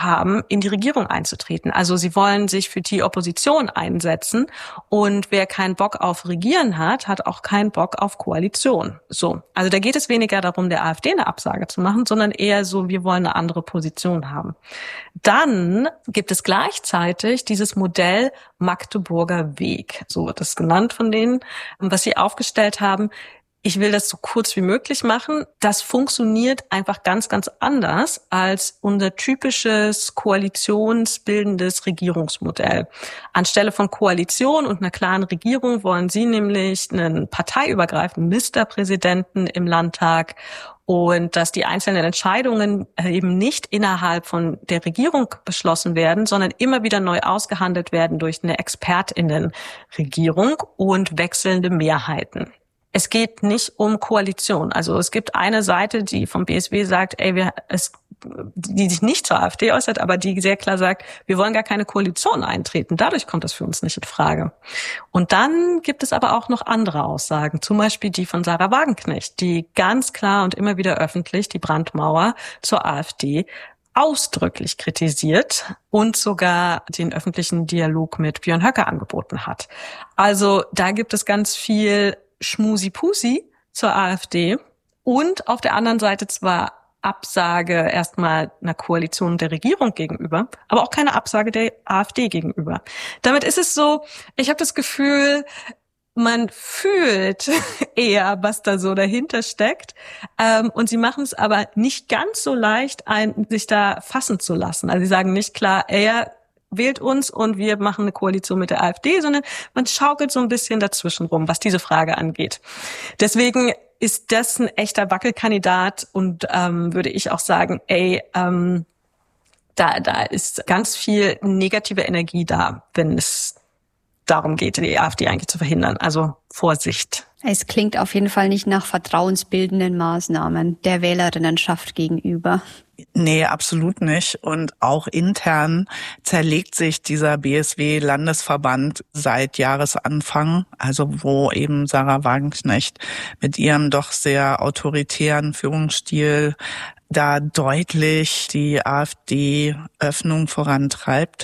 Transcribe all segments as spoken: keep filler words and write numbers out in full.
haben, in die Regierung einzutreten. Also sie wollen sich für die Opposition einsetzen und wer keinen Bock auf Regieren hat, hat auch keinen Bock auf Koalition. So, also da geht es weniger darum, der AfD eine Absage zu machen, sondern eher so, wir wollen eine andere Position haben. Dann gibt es gleichzeitig dieses Modell Magdeburger Weg, so wird es genannt von denen, was sie aufgestellt haben. Ich will das so kurz wie möglich machen. Das funktioniert einfach ganz, ganz anders als unser typisches koalitionsbildendes Regierungsmodell. Anstelle von Koalition und einer klaren Regierung wollen sie nämlich einen parteiübergreifenden Ministerpräsidenten im Landtag und dass die einzelnen Entscheidungen eben nicht innerhalb von der Regierung beschlossen werden, sondern immer wieder neu ausgehandelt werden durch eine ExpertInnenregierung und wechselnde Mehrheiten. Es geht nicht um Koalition. Also es gibt eine Seite, die vom B S W sagt, ey, wir, es, die sich nicht zur AfD äußert, aber die sehr klar sagt, wir wollen gar keine Koalition eintreten. Dadurch kommt das für uns nicht in Frage. Und dann gibt es aber auch noch andere Aussagen, zum Beispiel die von Sahra Wagenknecht, die ganz klar und immer wieder öffentlich die Brandmauer zur AfD ausdrücklich kritisiert und sogar den öffentlichen Dialog mit Björn Höcke angeboten hat. Also da gibt es ganz viel Schmusi-Pusi zur AfD und auf der anderen Seite zwar Absage erstmal einer Koalition der Regierung gegenüber, aber auch keine Absage der AfD gegenüber. Damit ist es so, ich habe das Gefühl, man fühlt eher, was da so dahinter steckt, ähm, und sie machen es aber nicht ganz so leicht, ein, sich da fassen zu lassen. Also sie sagen nicht klar, er wählt uns und wir machen eine Koalition mit der AfD, sondern man schaukelt so ein bisschen dazwischen rum, was diese Frage angeht. Deswegen ist das ein echter Wackelkandidat und ähm, würde ich auch sagen, ey, ähm, da, da ist ganz viel negative Energie da, wenn es darum geht, die AfD eigentlich zu verhindern. Also Vorsicht. Es klingt auf jeden Fall nicht nach vertrauensbildenden Maßnahmen der Wählerinnenschaft gegenüber. Nee, absolut nicht. Und auch intern zerlegt sich dieser B S W-Landesverband seit Jahresanfang, also wo eben Sahra Wagenknecht mit ihrem doch sehr autoritären Führungsstil da deutlich die AfD-Öffnung vorantreibt.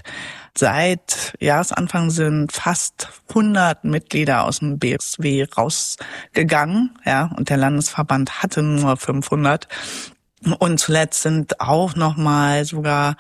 Seit Jahresanfang sind fast hundert Mitglieder aus dem B S W rausgegangen, ja, und der Landesverband hatte nur fünfhundert. Und zuletzt sind auch nochmal sogar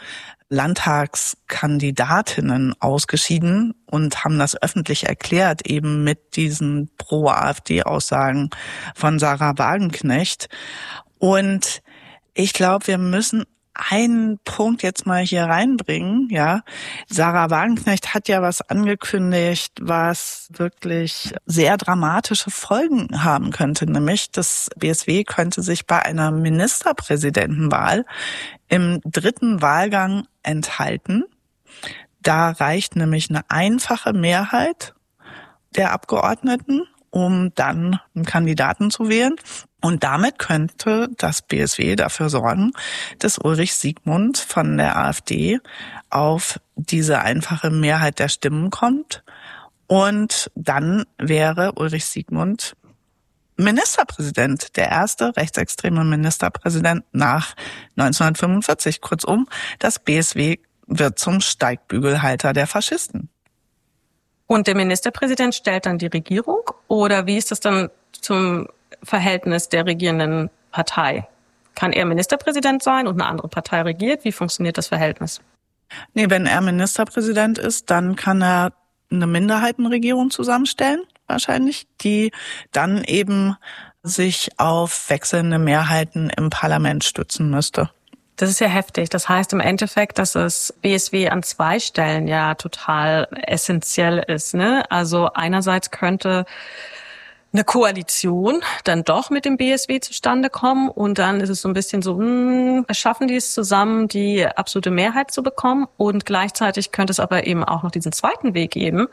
Landtagskandidatinnen ausgeschieden und haben das öffentlich erklärt, eben mit diesen Pro-AfD-Aussagen von Sahra Wagenknecht. Und ich glaube, wir müssen einen Punkt jetzt mal hier reinbringen, ja. Sahra Wagenknecht hat ja was angekündigt, was wirklich sehr dramatische Folgen haben könnte, nämlich das B S W könnte sich bei einer Ministerpräsidentenwahl im dritten Wahlgang enthalten. Da reicht nämlich eine einfache Mehrheit der Abgeordneten, um dann einen Kandidaten zu wählen. Und damit könnte das B S W dafür sorgen, dass Ulrich Siegmund von der AfD auf diese einfache Mehrheit der Stimmen kommt. Und dann wäre Ulrich Siegmund Ministerpräsident, der erste rechtsextreme Ministerpräsident nach neunzehnhundertfünfundvierzig. Kurzum, das B S W wird zum Steigbügelhalter der Faschisten. Und der Ministerpräsident stellt dann die Regierung? Oder wie ist das dann zum Verhältnis der regierenden Partei? Kann er Ministerpräsident sein und eine andere Partei regiert? Wie funktioniert das Verhältnis? Nee, wenn er Ministerpräsident ist, dann kann er eine Minderheitenregierung zusammenstellen, wahrscheinlich, die dann eben sich auf wechselnde Mehrheiten im Parlament stützen müsste. Das ist ja heftig. Das heißt im Endeffekt, dass das B S W an zwei Stellen ja total essentiell ist, ne? Also einerseits könnte eine Koalition dann doch mit dem B S W zustande kommen und dann ist es so ein bisschen so, hm, schaffen die es zusammen, die absolute Mehrheit zu bekommen, und gleichzeitig könnte es aber eben auch noch diesen zweiten Weg geben,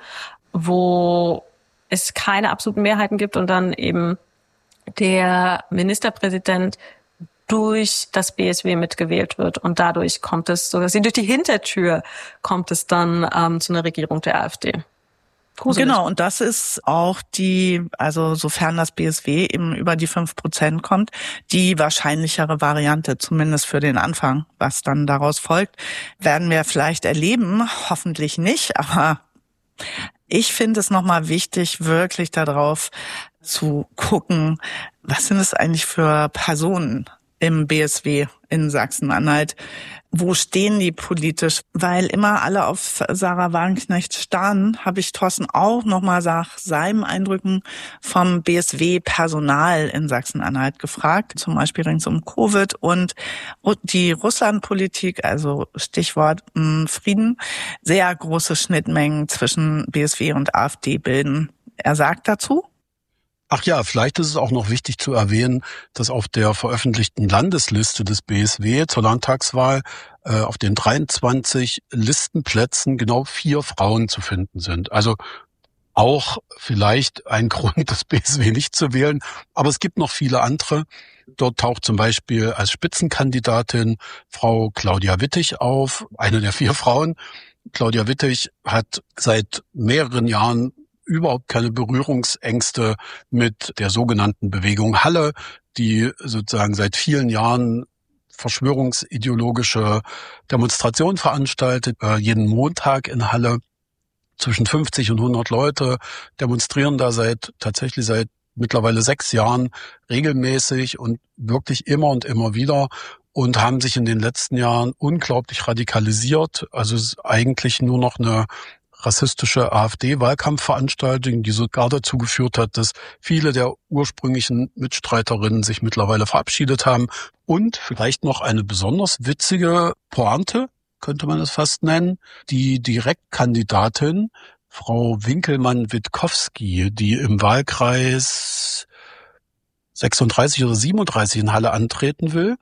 wo es keine absoluten Mehrheiten gibt und dann eben der Ministerpräsident durch das B S W mitgewählt wird und dadurch kommt es, so dass sie durch die Hintertür kommt es dann ähm, zu einer Regierung der AfD. Gruselig. Genau, und das ist auch die, also sofern das B S W eben über die fünf Prozent kommt, die wahrscheinlichere Variante, zumindest für den Anfang. Was dann daraus folgt, werden wir vielleicht erleben, hoffentlich nicht, aber ich finde es nochmal wichtig, wirklich darauf zu gucken, was sind es eigentlich für Personen im B S W in Sachsen-Anhalt? Wo stehen die politisch? Weil immer alle auf Sarah Wagenknecht starren, habe ich Thorsten auch nochmal nach seinen Eindrücken vom B S W-Personal in Sachsen-Anhalt gefragt, zum Beispiel rings um Covid und die Russlandpolitik, also Stichwort mh, Frieden, sehr große Schnittmengen zwischen B S W und AfD bilden. Er sagt dazu: Ach ja, vielleicht ist es auch noch wichtig zu erwähnen, dass auf der veröffentlichten Landesliste des B S W zur Landtagswahl äh, auf den dreiundzwanzig Listenplätzen genau vier Frauen zu finden sind. Also auch vielleicht ein Grund, das B S W nicht zu wählen. Aber es gibt noch viele andere. Dort taucht zum Beispiel als Spitzenkandidatin Frau Claudia Wittig auf, eine der vier Frauen. Claudia Wittig hat seit mehreren Jahren überhaupt keine Berührungsängste mit der sogenannten Bewegung Halle, die sozusagen seit vielen Jahren verschwörungsideologische Demonstrationen veranstaltet. Äh, jeden Montag in Halle zwischen fünfzig und hundert Leute demonstrieren da seit tatsächlich seit mittlerweile sechs Jahren regelmäßig und wirklich immer und immer wieder und haben sich in den letzten Jahren unglaublich radikalisiert. Also es ist eigentlich nur noch eine rassistische AfD-Wahlkampfveranstaltung, die sogar dazu geführt hat, dass viele der ursprünglichen Mitstreiterinnen sich mittlerweile verabschiedet haben. Und vielleicht noch eine besonders witzige Pointe, könnte man es fast nennen, die Direktkandidatin Frau Winkelmann-Witkowski, die im Wahlkreis sechsunddreißig oder siebenunddreißig in Halle antreten will,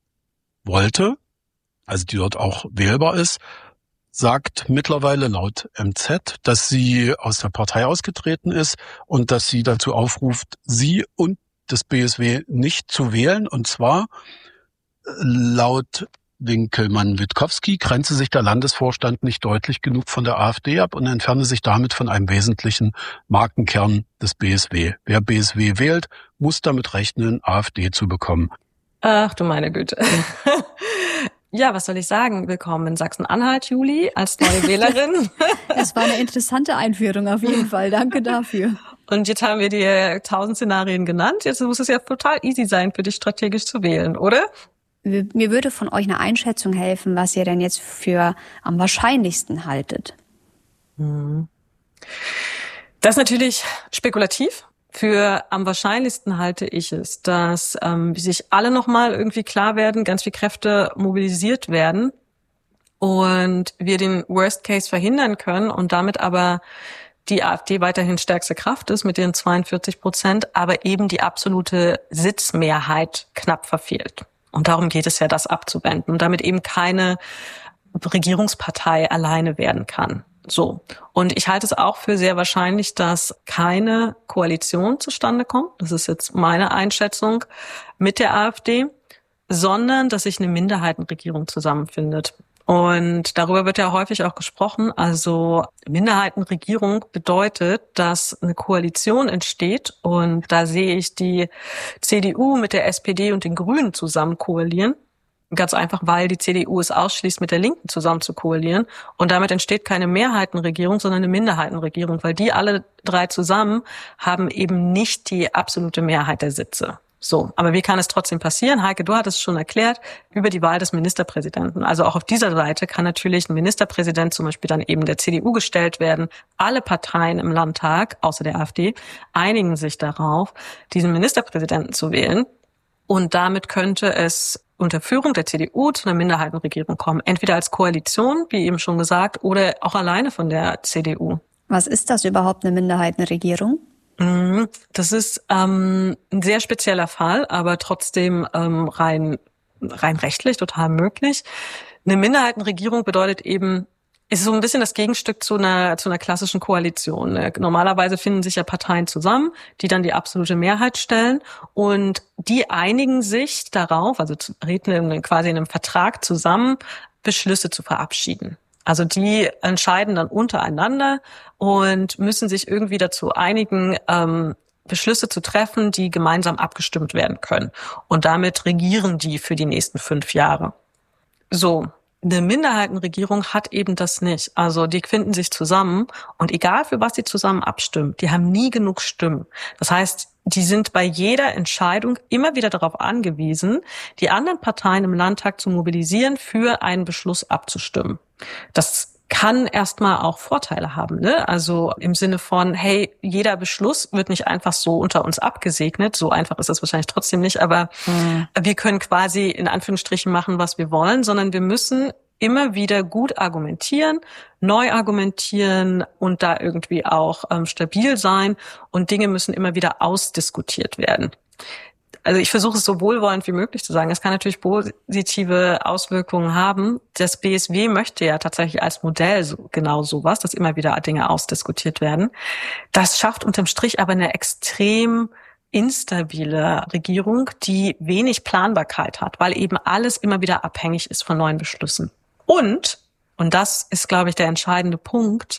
wollte, also die dort auch wählbar ist, sagt mittlerweile laut M Z, dass sie aus der Partei ausgetreten ist und dass sie dazu aufruft, sie und das B S W nicht zu wählen. Und zwar laut Winkelmann-Witkowski grenze sich der Landesvorstand nicht deutlich genug von der AfD ab und entferne sich damit von einem wesentlichen Markenkern des B S W. Wer B S W wählt, muss damit rechnen, AfD zu bekommen. Ach du meine Güte. Ja, was soll ich sagen? Willkommen in Sachsen-Anhalt, Juli, als neue Wählerin. Es war eine interessante Einführung auf jeden Fall. Danke dafür. Und jetzt haben wir dir tausend Szenarien genannt. Jetzt muss es ja total easy sein, für dich strategisch zu wählen, oder? Mir würde von euch eine Einschätzung helfen, was ihr denn jetzt für am wahrscheinlichsten haltet. Das ist natürlich spekulativ. Für am wahrscheinlichsten halte ich es, dass ähm, sich alle nochmal irgendwie klar werden, ganz viel Kräfte mobilisiert werden und wir den Worst Case verhindern können und damit aber die AfD weiterhin stärkste Kraft ist mit ihren zweiundvierzig Prozent, aber eben die absolute Sitzmehrheit knapp verfehlt. Und darum geht es ja, das abzuwenden und damit eben keine Regierungspartei alleine werden kann. So. Und ich halte es auch für sehr wahrscheinlich, dass keine Koalition zustande kommt. Das ist jetzt meine Einschätzung mit der AfD, sondern dass sich eine Minderheitenregierung zusammenfindet. Und darüber wird ja häufig auch gesprochen. Also Minderheitenregierung bedeutet, dass eine Koalition entsteht und da sehe ich die C D U mit der S P D und den Grünen zusammen koalieren. Ganz einfach, weil die C D U es ausschließt, mit der Linken zusammen zu koalieren. Und damit entsteht keine Mehrheitenregierung, sondern eine Minderheitenregierung, weil die alle drei zusammen haben eben nicht die absolute Mehrheit der Sitze. So, aber wie kann es trotzdem passieren? Heike, du hattest es schon erklärt, über die Wahl des Ministerpräsidenten. Also auch auf dieser Seite kann natürlich ein Ministerpräsident zum Beispiel dann eben der C D U gestellt werden. Alle Parteien im Landtag, außer der AfD, einigen sich darauf, diesen Ministerpräsidenten zu wählen. Und damit könnte es unter Führung der C D U zu einer Minderheitenregierung kommen. Entweder als Koalition, wie eben schon gesagt, oder auch alleine von der C D U. Was ist das überhaupt, eine Minderheitenregierung? Das ist ähm, ein sehr spezieller Fall, aber trotzdem ähm, rein rein rechtlich total möglich. Eine Minderheitenregierung bedeutet eben, ist so ein bisschen das Gegenstück zu einer zu einer klassischen Koalition. Normalerweise finden sich ja Parteien zusammen, die dann die absolute Mehrheit stellen und die einigen sich darauf, also treten quasi in einem Vertrag zusammen, Beschlüsse zu verabschieden. Also die entscheiden dann untereinander und müssen sich irgendwie dazu einigen, ähm, Beschlüsse zu treffen, die gemeinsam abgestimmt werden können. Und damit regieren die für die nächsten fünf Jahre. So, eine Minderheitenregierung hat eben das nicht. Also die finden sich zusammen und egal für was sie zusammen abstimmen, die haben nie genug Stimmen. Das heißt, die sind bei jeder Entscheidung immer wieder darauf angewiesen, die anderen Parteien im Landtag zu mobilisieren, für einen Beschluss abzustimmen. Das kann erstmal auch Vorteile haben, ne? Also im Sinne von, hey, jeder Beschluss wird nicht einfach so unter uns abgesegnet. So einfach ist das wahrscheinlich trotzdem nicht, aber mhm. wir können quasi in Anführungsstrichen machen, was wir wollen, sondern wir müssen immer wieder gut argumentieren, neu argumentieren und da irgendwie auch ähm, stabil sein und Dinge müssen immer wieder ausdiskutiert werden. Also ich versuche es so wohlwollend wie möglich zu sagen. Es kann natürlich positive Auswirkungen haben. Das B S W möchte ja tatsächlich als Modell so, genau sowas, dass immer wieder Dinge ausdiskutiert werden. Das schafft unterm Strich aber eine extrem instabile Regierung, die wenig Planbarkeit hat, weil eben alles immer wieder abhängig ist von neuen Beschlüssen. Und, und das ist, glaube ich, der entscheidende Punkt,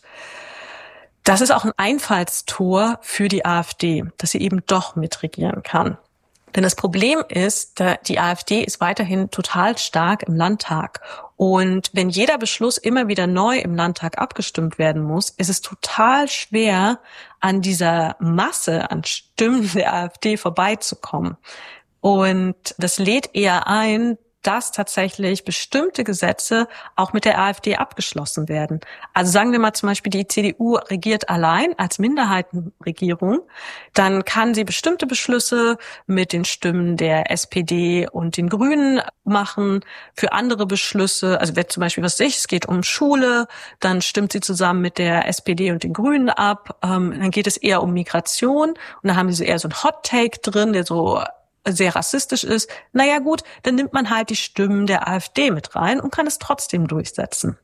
das ist auch ein Einfallstor für die AfD, dass sie eben doch mitregieren kann. Denn das Problem ist, die AfD ist weiterhin total stark im Landtag. Und wenn jeder Beschluss immer wieder neu im Landtag abgestimmt werden muss, ist es total schwer, an dieser Masse an Stimmen der AfD vorbeizukommen. Und das lädt eher ein, dass tatsächlich bestimmte Gesetze auch mit der AfD abgeschlossen werden. Also sagen wir mal zum Beispiel, die C D U regiert allein als Minderheitenregierung, dann kann sie bestimmte Beschlüsse mit den Stimmen der S P D und den Grünen machen. Für andere Beschlüsse, also wenn zum Beispiel, was weiß ich, es geht um Schule, dann stimmt sie zusammen mit der S P D und den Grünen ab. Ähm, dann geht es eher um Migration und dann haben sie eher so einen Hot-Take drin, der so sehr rassistisch ist, naja gut, dann nimmt man halt die Stimmen der AfD mit rein und kann es trotzdem durchsetzen.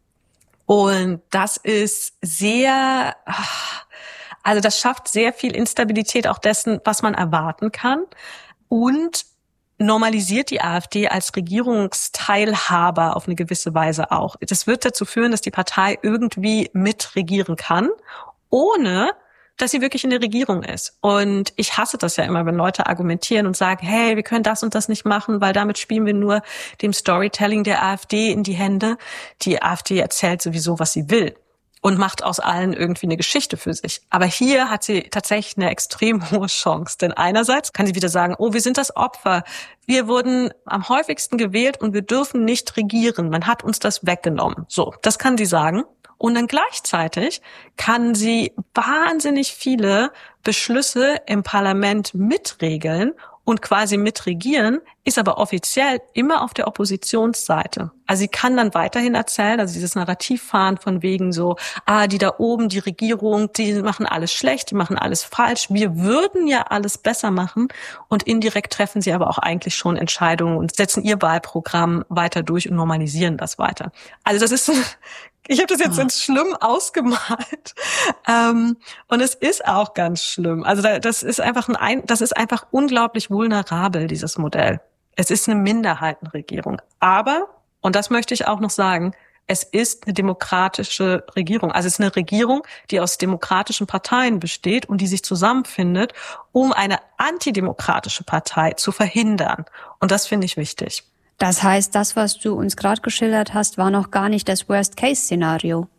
Und das ist sehr, also das schafft sehr viel Instabilität auch dessen, was man erwarten kann und normalisiert die AfD als Regierungsteilhaber auf eine gewisse Weise auch. Das wird dazu führen, dass die Partei irgendwie mitregieren kann, ohne dass sie wirklich in der Regierung ist. Und ich hasse das ja immer, wenn Leute argumentieren und sagen, hey, wir können das und das nicht machen, weil damit spielen wir nur dem Storytelling der AfD in die Hände. Die AfD erzählt sowieso, was sie will und macht aus allen irgendwie eine Geschichte für sich. Aber hier hat sie tatsächlich eine extrem hohe Chance. Denn einerseits kann sie wieder sagen, oh, wir sind das Opfer. Wir wurden am häufigsten gewählt und wir dürfen nicht regieren. Man hat uns das weggenommen. So, das kann sie sagen. Und dann gleichzeitig kann sie wahnsinnig viele Beschlüsse im Parlament mitregeln und quasi mitregieren, ist aber offiziell immer auf der Oppositionsseite. Also sie kann dann weiterhin erzählen, also dieses Narrativ fahren von wegen so, ah, die da oben, die Regierung, die machen alles schlecht, die machen alles falsch. Wir würden ja alles besser machen und indirekt treffen sie aber auch eigentlich schon Entscheidungen und setzen ihr Wahlprogramm weiter durch und normalisieren das weiter. Also das ist, ich habe das jetzt ganz schlimm ausgemalt ähm, und es ist auch ganz schlimm. Also das ist einfach ein, das ist einfach unglaublich vulnerabel, dieses Modell. Es ist eine Minderheitenregierung, aber, und das möchte ich auch noch sagen, es ist eine demokratische Regierung. Also es ist eine Regierung, die aus demokratischen Parteien besteht und die sich zusammenfindet, um eine antidemokratische Partei zu verhindern. Und das finde ich wichtig. Das heißt, das, was du uns gerade geschildert hast, war noch gar nicht das Worst-Case-Szenario.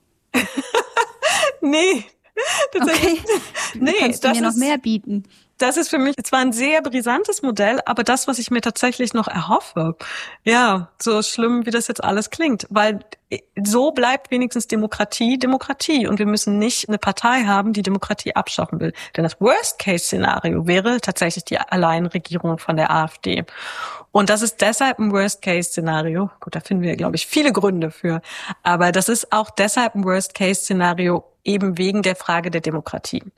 Nee. Okay. Nee, kannst du das mir noch ist, mehr bieten? Das ist für mich zwar ein sehr brisantes Modell, aber das, was ich mir tatsächlich noch erhoffe. Ja, so schlimm, wie das jetzt alles klingt. Weil so bleibt wenigstens Demokratie Demokratie. Und wir müssen nicht eine Partei haben, die Demokratie abschaffen will. Denn das Worst-Case-Szenario wäre tatsächlich die Alleinregierung von der AfD. Und das ist deshalb ein Worst-Case-Szenario. Gut, da finden wir, glaube ich, viele Gründe für. Aber das ist auch deshalb ein Worst-Case-Szenario eben wegen der Frage der Demokratie.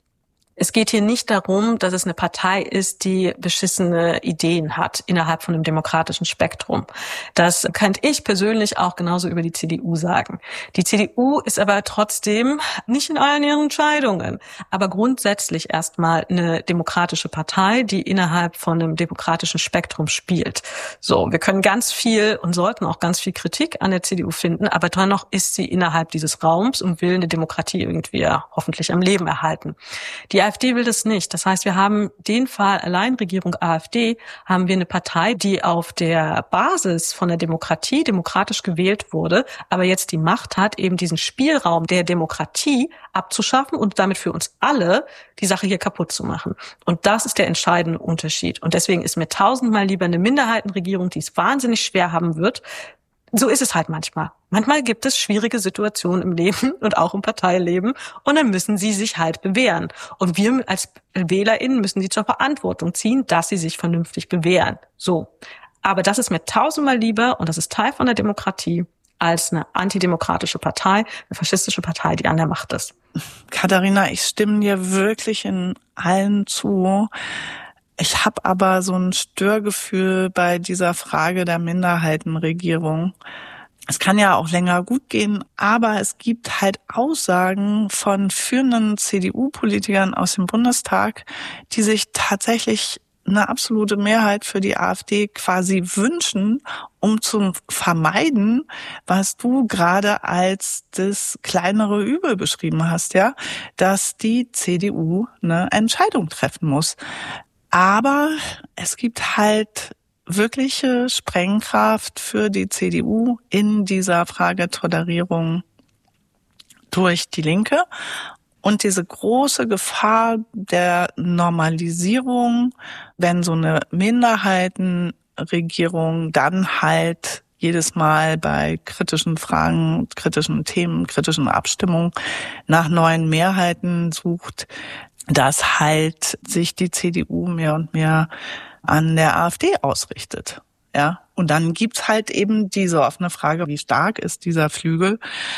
Es geht hier nicht darum, dass es eine Partei ist, die beschissene Ideen hat innerhalb von einem demokratischen Spektrum. Das könnte ich persönlich auch genauso über die C D U sagen. Die C D U ist aber trotzdem nicht in allen ihren Entscheidungen, aber grundsätzlich erstmal eine demokratische Partei, die innerhalb von einem demokratischen Spektrum spielt. So, wir können ganz viel und sollten auch ganz viel Kritik an der C D U finden, aber dennoch ist sie innerhalb dieses Raums und will eine Demokratie irgendwie hoffentlich am Leben erhalten. Die AfD will das nicht. Das heißt, wir haben den Fall Alleinregierung AfD, haben wir eine Partei, die auf der Basis von der Demokratie demokratisch gewählt wurde, aber jetzt die Macht hat, eben diesen Spielraum der Demokratie abzuschaffen und damit für uns alle die Sache hier kaputt zu machen. Und das ist der entscheidende Unterschied. Und deswegen ist mir tausendmal lieber eine Minderheitenregierung, die es wahnsinnig schwer haben wird. So ist es halt manchmal. Manchmal gibt es schwierige Situationen im Leben und auch im Parteileben und dann müssen sie sich halt bewähren. Und wir als WählerInnen müssen sie zur Verantwortung ziehen, dass sie sich vernünftig bewähren. So. Aber das ist mir tausendmal lieber und das ist Teil von der Demokratie als eine antidemokratische Partei, eine faschistische Partei, die an der Macht ist. Katharina, ich stimme dir wirklich in allen zu. Ich habe aber so ein Störgefühl bei dieser Frage der Minderheitenregierung. Es kann ja auch länger gut gehen, aber es gibt halt Aussagen von führenden C D U-Politikern aus dem Bundestag, die sich tatsächlich eine absolute Mehrheit für die AfD quasi wünschen, um zu vermeiden, was du gerade als das kleinere Übel beschrieben hast, ja, dass die C D U eine Entscheidung treffen muss. Aber es gibt halt wirkliche Sprengkraft für die C D U in dieser Frage Tolerierung durch die Linke. Und diese große Gefahr der Normalisierung, wenn so eine Minderheitenregierung dann halt jedes Mal bei kritischen Fragen, kritischen Themen, kritischen Abstimmungen nach neuen Mehrheiten sucht, dass halt sich die C D U mehr und mehr an der AfD ausrichtet. Ja, und dann gibt's halt eben diese offene Frage, wie stark ist dieser Flügel,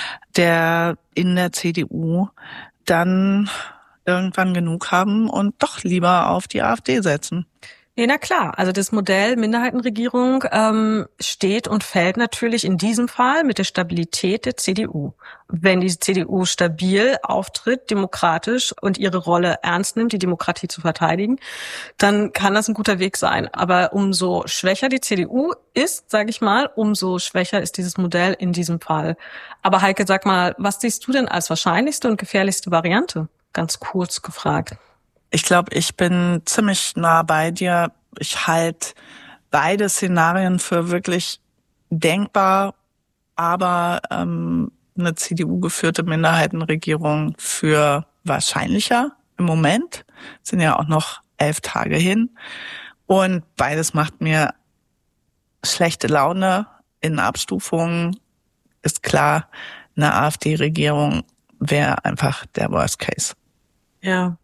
der in der C D U dann irgendwann genug haben und doch lieber auf die AfD setzen. Ja, na klar. Also das Modell Minderheitenregierung ähm, steht und fällt natürlich in diesem Fall mit der Stabilität der C D U. Wenn die C D U stabil auftritt, demokratisch und ihre Rolle ernst nimmt, die Demokratie zu verteidigen, dann kann das ein guter Weg sein. Aber umso schwächer die C D U ist, sage ich mal, umso schwächer ist dieses Modell in diesem Fall. Aber Heike, sag mal, was siehst du denn als wahrscheinlichste und gefährlichste Variante? Ganz kurz gefragt. Ich glaube, ich bin ziemlich nah bei dir. Ich halte beide Szenarien für wirklich denkbar, aber ähm, eine C D U-geführte Minderheitenregierung für wahrscheinlicher im Moment. Sind ja auch noch elf Tage hin. Und beides macht mir schlechte Laune in Abstufungen. Ist klar, eine AfD-Regierung wäre einfach der Worst Case. Ja.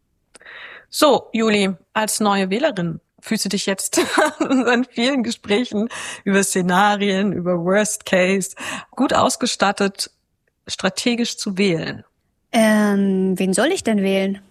So, Juli, als neue Wählerin, fühlst du dich jetzt in unseren vielen Gesprächen über Szenarien, über Worst Case, gut ausgestattet, strategisch zu wählen? Ähm, wen soll ich denn wählen?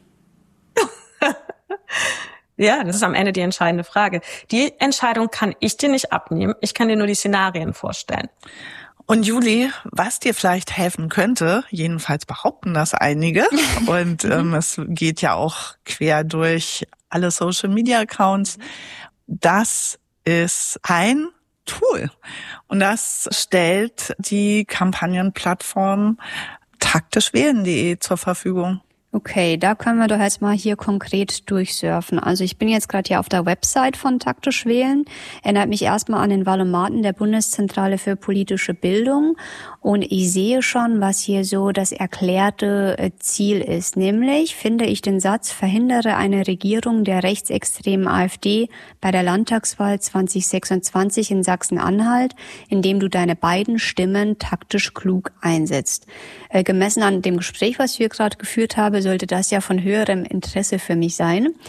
Ja, das ist am Ende die entscheidende Frage. Die Entscheidung kann ich dir nicht abnehmen. Ich kann dir nur die Szenarien vorstellen. Und Juli, was dir vielleicht helfen könnte, jedenfalls behaupten das einige, und ähm, es geht ja auch quer durch alle Social-Media-Accounts, das ist ein Tool. Und das stellt die Kampagnenplattform taktisch wählen punkt de zur Verfügung. Okay, da können wir doch jetzt mal hier konkret durchsurfen. Also ich bin jetzt gerade hier auf der Website von Taktisch Wählen. Erinnert mich erstmal an den Valomaten der Bundeszentrale für politische Bildung. Und ich sehe schon, was hier so das erklärte Ziel ist. Nämlich finde ich den Satz, verhindere eine Regierung der rechtsextremen AfD bei der Landtagswahl zwanzig sechsundzwanzig in Sachsen-Anhalt, indem du deine beiden Stimmen taktisch klug einsetzt. Äh, gemessen an dem Gespräch, was wir gerade geführt haben, sollte das ja von höherem Interesse für mich sein.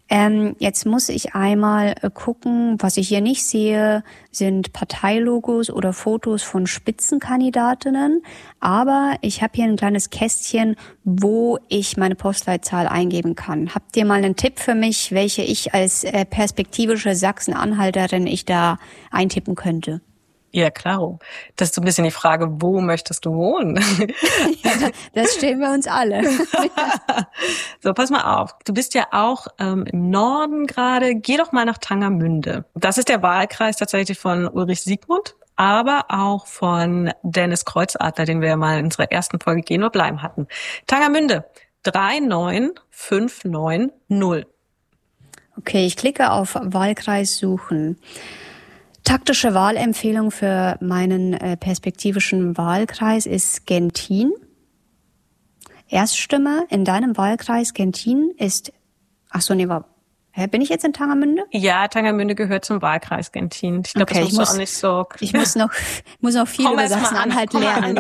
Ähm, jetzt muss ich einmal äh, gucken, was ich hier nicht sehe, sind Parteilogos oder Fotos von Spitzenkandidatinnen. Aber ich habe hier ein kleines Kästchen, wo ich meine Postleitzahl eingeben kann. Habt ihr mal einen Tipp für mich, welche ich als äh, perspektivische Sachsen-Anhalterin ich da eintippen könnte? Ja, klaro. Das ist so ein bisschen die Frage, wo möchtest du wohnen? Ja, das stellen wir uns alle. So, pass mal auf. Du bist ja auch ähm, im Norden gerade. Geh doch mal nach Tangermünde. Das ist der Wahlkreis tatsächlich von Ulrich Siegmund, aber auch von Dennis Kreuzadler, den wir ja mal in unserer ersten Folge Gehen oder Bleiben hatten. Tangermünde, drei neun fünf neun null. Okay, ich klicke auf Wahlkreis suchen. Taktische Wahlempfehlung für meinen äh, perspektivischen Wahlkreis ist Gentin. Erststimme in deinem Wahlkreis Gentin ist, ach so, nee, war, hä, bin ich jetzt in Tangermünde? Ja, Tangermünde gehört zum Wahlkreis Gentin. Ich glaube, okay, das musst muss, du auch nicht so. Ich muss noch, muss noch viel Komm über Sachsen-Anhalt lernen.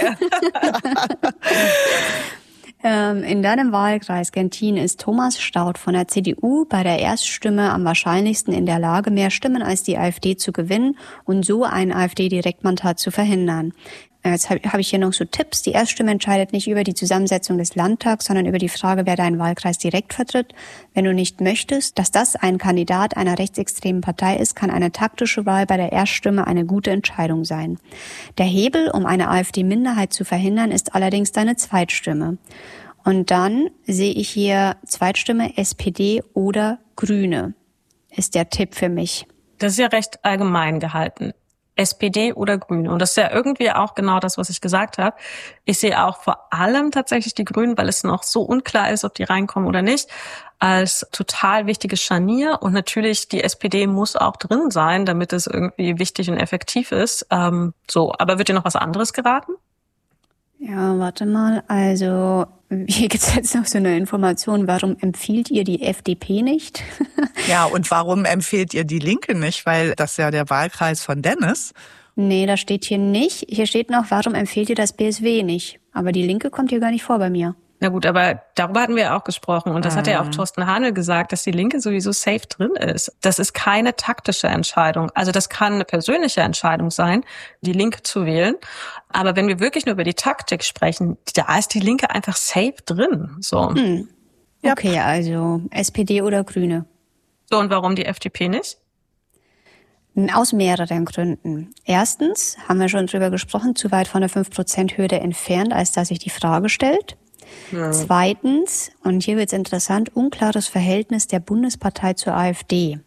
ähm, in deinem Wahlkreis Gentin ist Thomas Staudt von der C D U bei der Erststimme am wahrscheinlichsten in der Lage, mehr Stimmen als die AfD zu gewinnen und so ein AfD-Direktmandat zu verhindern. Jetzt habe hab ich hier noch so Tipps. Die Erststimme entscheidet nicht über die Zusammensetzung des Landtags, sondern über die Frage, wer deinen Wahlkreis direkt vertritt. Wenn du nicht möchtest, dass das ein Kandidat einer rechtsextremen Partei ist, kann eine taktische Wahl bei der Erststimme eine gute Entscheidung sein. Der Hebel, um eine AfD-Minderheit zu verhindern, ist allerdings deine Zweitstimme. Und dann sehe ich hier Zweitstimme S P D oder Grüne, ist der Tipp für mich. Das ist ja recht allgemein gehalten. S P D oder Grüne. Und das ist ja irgendwie auch genau das, was ich gesagt habe. Ich sehe auch vor allem tatsächlich die Grünen, weil es noch so unklar ist, ob die reinkommen oder nicht, als total wichtiges Scharnier. Und natürlich, die S P D muss auch drin sein, damit es irgendwie wichtig und effektiv ist. Ähm, so, aber wird dir noch was anderes geraten? Ja, warte mal. Also hier gibt's jetzt noch so eine Information. Warum empfiehlt ihr die F D P nicht? Ja, und warum empfiehlt ihr die Linke nicht? Weil das ist ja der Wahlkreis von Dennis. Nee, das steht hier nicht. Hier steht noch, warum empfiehlt ihr das B S W nicht? Aber die Linke kommt hier gar nicht vor bei mir. Na gut, aber darüber hatten wir ja auch gesprochen. Und das ah. hat ja auch Thorsten Hanel gesagt, dass die Linke sowieso safe drin ist. Das ist keine taktische Entscheidung. Also das kann eine persönliche Entscheidung sein, die Linke zu wählen. Aber wenn wir wirklich nur über die Taktik sprechen, da ist die Linke einfach safe drin. So. Hm. Okay, also S P D oder Grüne. So, und warum die F D P nicht? Aus mehreren Gründen. Erstens, haben wir schon drüber gesprochen, zu weit von der fünf Prozent Hürde entfernt, als dass sich die Frage stellt. Ja. Zweitens, und hier wird's interessant, unklares Verhältnis der Bundespartei zur AfD.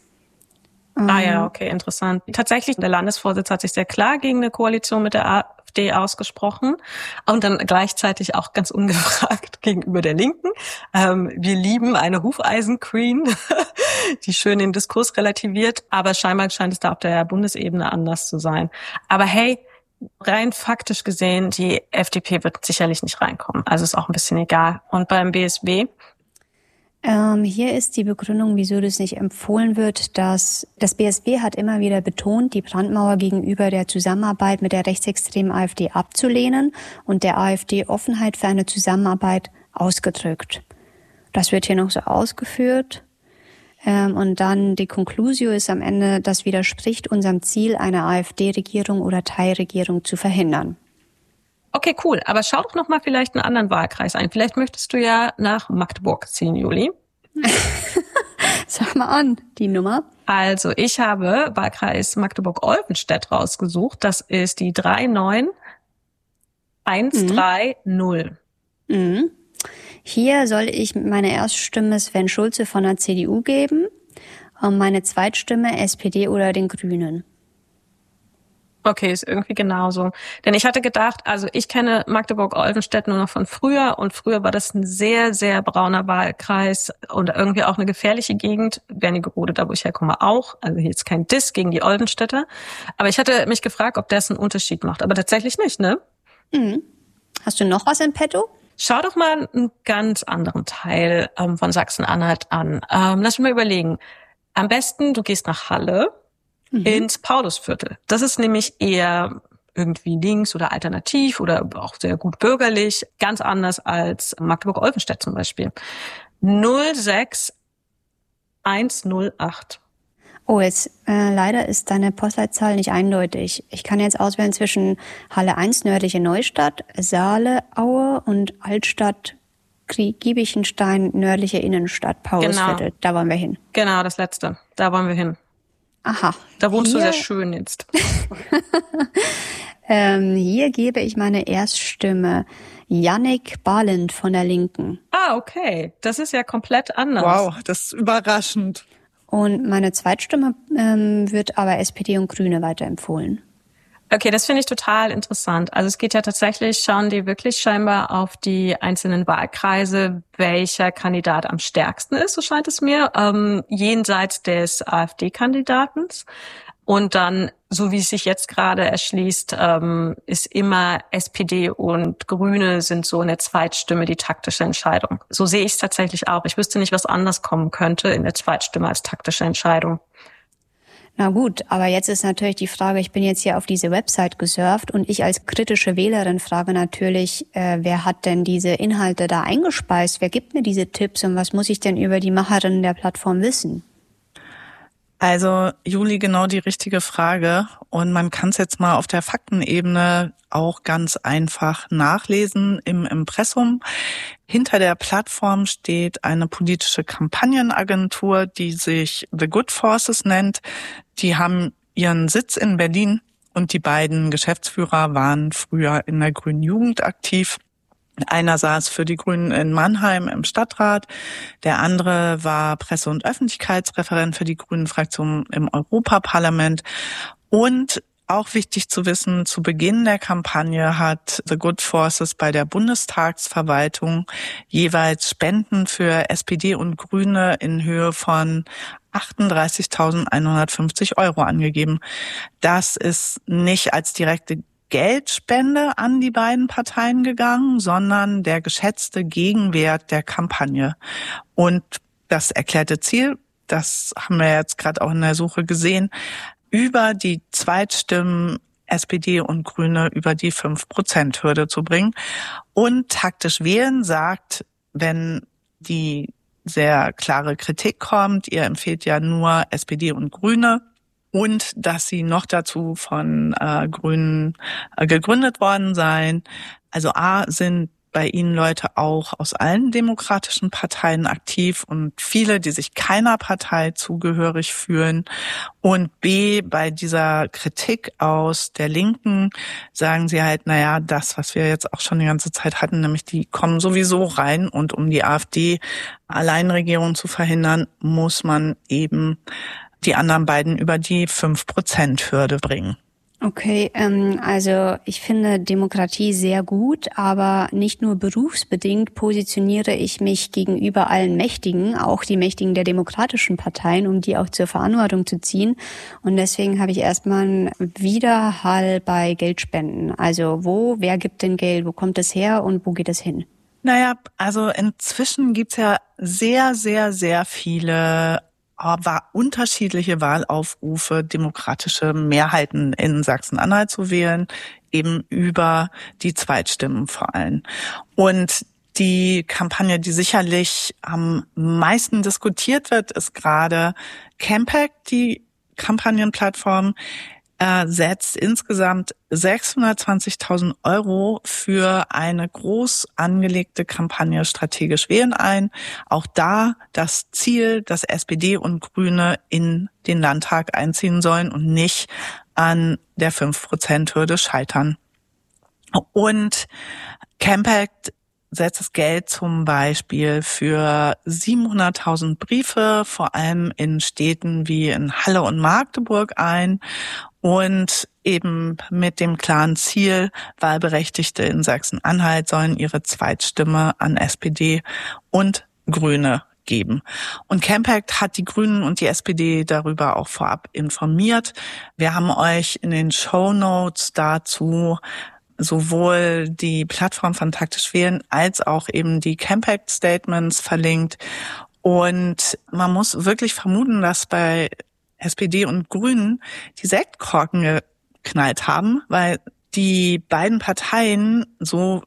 Ah ja, okay, interessant. Tatsächlich, der Landesvorsitz hat sich sehr klar gegen eine Koalition mit der AfD ausgesprochen und dann gleichzeitig auch ganz ungefragt gegenüber der Linken. Ähm, wir lieben eine Hufeisen-Queen, die schön den Diskurs relativiert, aber scheinbar scheint es da auf der Bundesebene anders zu sein. Aber hey, rein faktisch gesehen, die F D P wird sicherlich nicht reinkommen. Also ist auch ein bisschen egal. Und beim B S W? Ähm, hier ist die Begründung, wieso das nicht empfohlen wird, dass das B S W hat immer wieder betont, die Brandmauer gegenüber der Zusammenarbeit mit der rechtsextremen AfD abzulehnen und der AfD Offenheit für eine Zusammenarbeit ausgedrückt. Das wird hier noch so ausgeführt. Ähm, und dann die Conclusio ist am Ende, das widerspricht unserem Ziel, eine AfD-Regierung oder Teilregierung zu verhindern. Okay, cool. Aber schau doch noch mal vielleicht einen anderen Wahlkreis ein. Vielleicht möchtest du ja nach Magdeburg ziehen, Juli. Sag mal an, die Nummer. Also ich habe Wahlkreis Magdeburg-Olvenstedt rausgesucht. Das ist die drei neun eins drei null. Mhm. Hier soll ich meine Erststimme Sven Schulze von der C D U geben und meine Zweitstimme S P D oder den Grünen. Okay, ist irgendwie genauso. Denn ich hatte gedacht, also ich kenne Magdeburg-Olvenstedt nur noch von früher und früher war das ein sehr, sehr brauner Wahlkreis und irgendwie auch eine gefährliche Gegend. Wernigerode, da wo ich herkomme, auch. Also hier ist kein Diss gegen die Olvenstädter. Aber ich hatte mich gefragt, ob das einen Unterschied macht. Aber tatsächlich nicht, ne? Mhm. Hast du noch was in petto? Schau doch mal einen ganz anderen Teil ähm, von Sachsen-Anhalt an. Ähm, lass mich mal überlegen. Am besten, du gehst nach Halle. Mhm. Ins Paulusviertel. Das ist nämlich eher irgendwie links oder alternativ oder auch sehr gut bürgerlich, ganz anders als Magdeburg-Olvenstedt zum Beispiel. null sechs eins null acht. Oh, jetzt äh, leider ist deine Postleitzahl nicht eindeutig. Ich kann jetzt auswählen zwischen Halle eins, nördliche Neustadt, Saale, Aue und Altstadt, Giebichenstein, nördliche Innenstadt, Paulusviertel. Genau. Da wollen wir hin. Genau, das letzte. Da wollen wir hin. Aha. Da wohnst hier, du sehr schön jetzt. ähm, hier gebe ich meine Erststimme Jannik Balint von der Linken. Ah, okay. Das ist ja komplett anders. Wow, das ist überraschend. Und meine Zweitstimme ähm, wird aber S P D und Grüne weiterempfohlen. Okay, das finde ich total interessant. Also es geht ja tatsächlich, schauen die wirklich scheinbar auf die einzelnen Wahlkreise, welcher Kandidat am stärksten ist, so scheint es mir, ähm, jenseits des AfD-Kandidaten. Und dann, so wie es sich jetzt gerade erschließt, ähm, ist immer S P D und Grüne sind so eine Zweitstimme die taktische Entscheidung. So sehe ich es tatsächlich auch. Ich wüsste nicht, was anders kommen könnte in der Zweitstimme als taktische Entscheidung. Na gut, aber jetzt ist natürlich die Frage, ich bin jetzt hier auf diese Website gesurft und ich als kritische Wählerin frage natürlich, äh, wer hat denn diese Inhalte da eingespeist? Wer gibt mir diese Tipps und was muss ich denn über die Macherinnen der Plattform wissen? Also, Juli, genau die richtige Frage. Und man kann es jetzt mal auf der Faktenebene auch ganz einfach nachlesen im Impressum. Hinter der Plattform steht eine politische Kampagnenagentur, die sich The Good Forces nennt. Die haben ihren Sitz in Berlin und die beiden Geschäftsführer waren früher in der Grünen Jugend aktiv. Einer saß für die Grünen in Mannheim im Stadtrat, der andere war Presse- und Öffentlichkeitsreferent für die Grünen-Fraktion im Europaparlament. Und auch wichtig zu wissen, zu Beginn der Kampagne hat The Good Forces bei der Bundestagsverwaltung jeweils Spenden für S P D und Grüne in Höhe von achtunddreißigtausendeinhundertfünfzig Euro angegeben. Das ist nicht als direkte Geldspende an die beiden Parteien gegangen, sondern der geschätzte Gegenwert der Kampagne. Und das erklärte Ziel, das haben wir jetzt gerade auch in der Suche gesehen, über die Zweitstimmen S P D und Grüne über die fünf Prozent Hürde zu bringen. Und taktisch wählen sagt, wenn die sehr klare Kritik kommt, ihr empfehlt ja nur S P D und Grüne, und dass sie noch dazu von äh, Grünen äh, gegründet worden seien. Also A, sind bei ihnen Leute auch aus allen demokratischen Parteien aktiv und viele, die sich keiner Partei zugehörig fühlen. Und B, bei dieser Kritik aus der Linken sagen sie halt, naja, das, was wir jetzt auch schon die ganze Zeit hatten, nämlich die kommen sowieso rein und um die AfD Alleinregierung zu verhindern, muss man eben die anderen beiden über die fünf Prozent Hürde bringen. Okay, ähm, also ich finde Demokratie sehr gut, aber nicht nur berufsbedingt positioniere ich mich gegenüber allen Mächtigen, auch die Mächtigen der demokratischen Parteien, um die auch zur Verantwortung zu ziehen. Und deswegen habe ich erstmal einen Widerhall bei Geldspenden. Also wo, wer gibt denn Geld, wo kommt es her und wo geht es hin? Naja, also inzwischen gibt's ja sehr, sehr, sehr viele war unterschiedliche Wahlaufrufe, demokratische Mehrheiten in Sachsen-Anhalt zu wählen, eben über die Zweitstimmen vor allem. Und die Kampagne, die sicherlich am meisten diskutiert wird, ist gerade Campact, die Kampagnenplattform, äh, setzt insgesamt sechshundertzwanzigtausend Euro für eine groß angelegte Kampagne strategisch wählen ein. Auch da das Ziel, dass S P D und Grüne in den Landtag einziehen sollen und nicht an der fünf Prozent Hürde scheitern. Und Campact setzt das Geld zum Beispiel für siebenhunderttausend Briefe, vor allem in Städten wie in Halle und Magdeburg ein und eben mit dem klaren Ziel, Wahlberechtigte in Sachsen-Anhalt sollen ihre Zweitstimme an S P D und Grüne geben. Und Campact hat die Grünen und die S P D darüber auch vorab informiert. Wir haben euch in den Shownotes dazu sowohl die Plattform von Taktisch Wählen als auch eben die Campact-Statements verlinkt. Und man muss wirklich vermuten, dass bei S P D und Grünen die Sektkorken geknallt haben, weil die beiden Parteien, so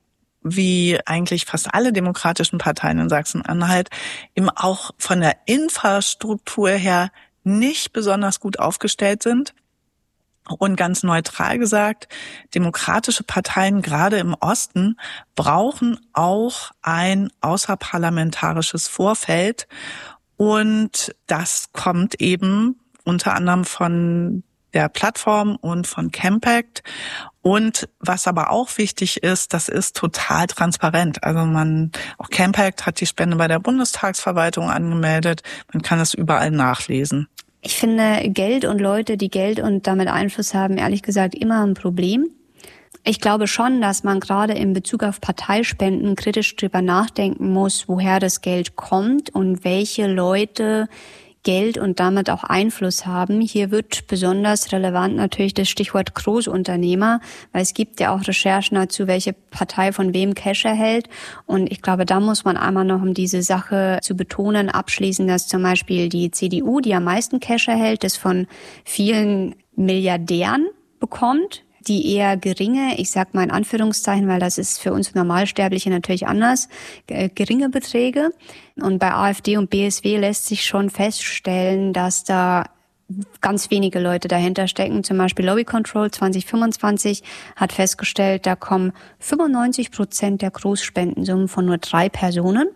wie eigentlich fast alle demokratischen Parteien in Sachsen-Anhalt, eben auch von der Infrastruktur her nicht besonders gut aufgestellt sind. Und ganz neutral gesagt, demokratische Parteien, gerade im Osten, brauchen auch ein außerparlamentarisches Vorfeld. Und das kommt eben unter anderem von der Plattform und von Campact. Und was aber auch wichtig ist, das ist total transparent. Also man, auch Campact hat die Spende bei der Bundestagsverwaltung angemeldet. Man kann es überall nachlesen. Ich finde Geld und Leute, die Geld und damit Einfluss haben, ehrlich gesagt immer ein Problem. Ich glaube schon, dass man gerade in Bezug auf Parteispenden kritisch drüber nachdenken muss, woher das Geld kommt und welche Leute Geld und damit auch Einfluss haben. Hier wird besonders relevant natürlich das Stichwort Großunternehmer, weil es gibt ja auch Recherchen dazu, welche Partei von wem Cash erhält. Und ich glaube, da muss man einmal noch, um diese Sache zu betonen, abschließen, dass zum Beispiel die C D U, die am meisten Cash erhält, das von vielen Milliardären bekommt, die eher geringe, ich sag mal in Anführungszeichen, weil das ist für uns Normalsterbliche natürlich anders, äh, geringe Beträge. Und bei AfD und B S W lässt sich schon feststellen, dass da ganz wenige Leute dahinter stecken. Zum Beispiel Lobby Control zwanzig fünfundzwanzig hat festgestellt, da kommen fünfundneunzig Prozent der Großspendensummen von nur drei Personen.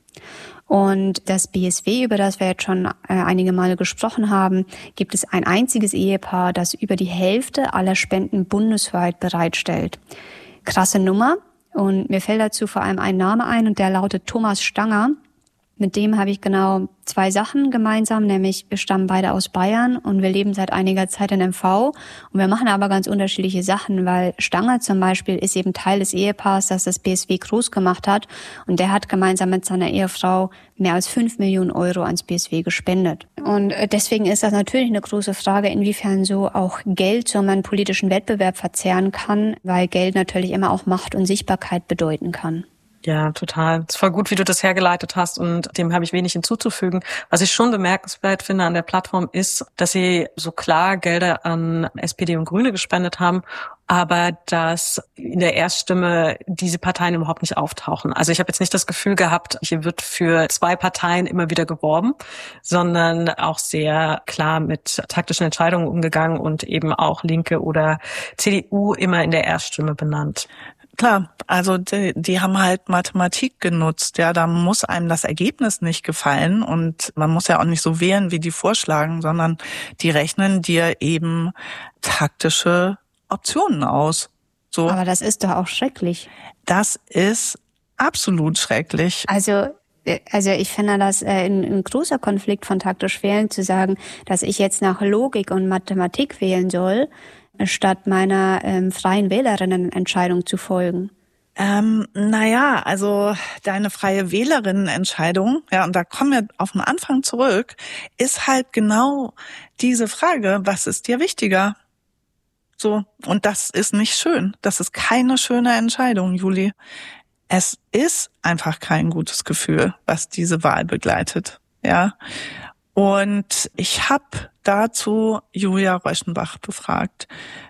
Und das B S W, über das wir jetzt schon äh, einige Male gesprochen haben, gibt es ein einziges Ehepaar, das über die Hälfte aller Spenden bundesweit bereitstellt. Krasse Nummer. Und mir fällt dazu vor allem ein Name ein und der lautet Thomas Stanger. Mit dem habe ich genau zwei Sachen gemeinsam, nämlich wir stammen beide aus Bayern und wir leben seit einiger Zeit in M V und wir machen aber ganz unterschiedliche Sachen, weil Stanger zum Beispiel ist eben Teil des Ehepaars, das das B S W groß gemacht hat und der hat gemeinsam mit seiner Ehefrau mehr als fünf Millionen Euro ans B S W gespendet. Und deswegen ist das natürlich eine große Frage, inwiefern so auch Geld so einen politischen Wettbewerb verzehren kann, weil Geld natürlich immer auch Macht und Sichtbarkeit bedeuten kann. Ja, total. Es war gut, wie du das hergeleitet hast und dem habe ich wenig hinzuzufügen. Was ich schon bemerkenswert finde an der Plattform ist, dass sie so klar Gelder an S P D und Grüne gespendet haben, aber dass in der Erststimme diese Parteien überhaupt nicht auftauchen. Also ich habe jetzt nicht das Gefühl gehabt, hier wird für zwei Parteien immer wieder geworben, sondern auch sehr klar mit taktischen Entscheidungen umgegangen und eben auch Linke oder C D U immer in der Erststimme benannt. Klar, also die, die haben halt Mathematik genutzt. Ja, da muss einem das Ergebnis nicht gefallen und man muss ja auch nicht so wählen, wie die vorschlagen, sondern die rechnen dir eben taktische Optionen aus. So. Aber das ist doch auch schrecklich. Das ist absolut schrecklich. Also Also ich finde das äh, ein, ein großer Konflikt von taktisch wählen, zu sagen, dass ich jetzt nach Logik und Mathematik wählen soll, statt meiner ähm, freien Wählerinnenentscheidung zu folgen. Ähm, naja, also deine freie Wählerinnenentscheidung, ja, und da kommen wir auf den Anfang zurück, ist halt genau diese Frage, was ist dir wichtiger? So, und das ist nicht schön. Das ist keine schöne Entscheidung, Juli. Es ist einfach kein gutes Gefühl, was diese Wahl begleitet, ja. Und ich habe dazu Julia Reuschenbach befragt,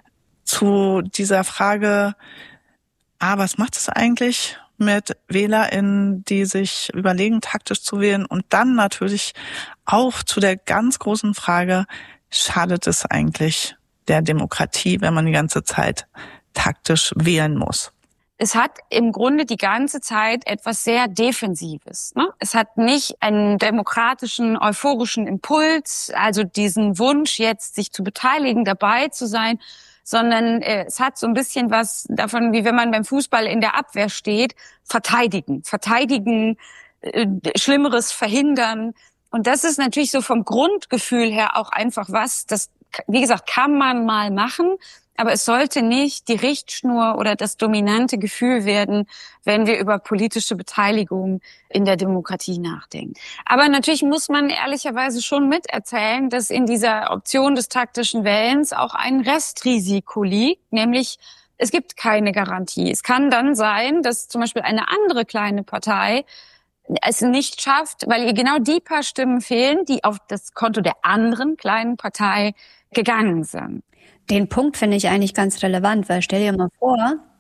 zu dieser Frage, ah, was macht es eigentlich mit WählerInnen, die sich überlegen, taktisch zu wählen? Und dann natürlich auch zu der ganz großen Frage, schadet es eigentlich der Demokratie, wenn man die ganze Zeit taktisch wählen muss? Es hat im Grunde die ganze Zeit etwas sehr Defensives. Ne? Es hat nicht einen demokratischen, euphorischen Impuls, also diesen Wunsch jetzt, sich zu beteiligen, dabei zu sein, sondern äh, es hat so ein bisschen was davon, wie wenn man beim Fußball in der Abwehr steht, verteidigen, verteidigen, äh, Schlimmeres verhindern. Und das ist natürlich so vom Grundgefühl her auch einfach was, das, wie gesagt, kann man mal machen, aber es sollte nicht die Richtschnur oder das dominante Gefühl werden, wenn wir über politische Beteiligung in der Demokratie nachdenken. Aber natürlich muss man ehrlicherweise schon miterzählen, dass in dieser Option des taktischen Wählens auch ein Restrisiko liegt, nämlich es gibt keine Garantie. Es kann dann sein, dass zum Beispiel eine andere kleine Partei es nicht schafft, weil ihr genau die paar Stimmen fehlen, die auf das Konto der anderen kleinen Partei gegangen sind. Den Punkt finde ich eigentlich ganz relevant, weil stell dir mal vor,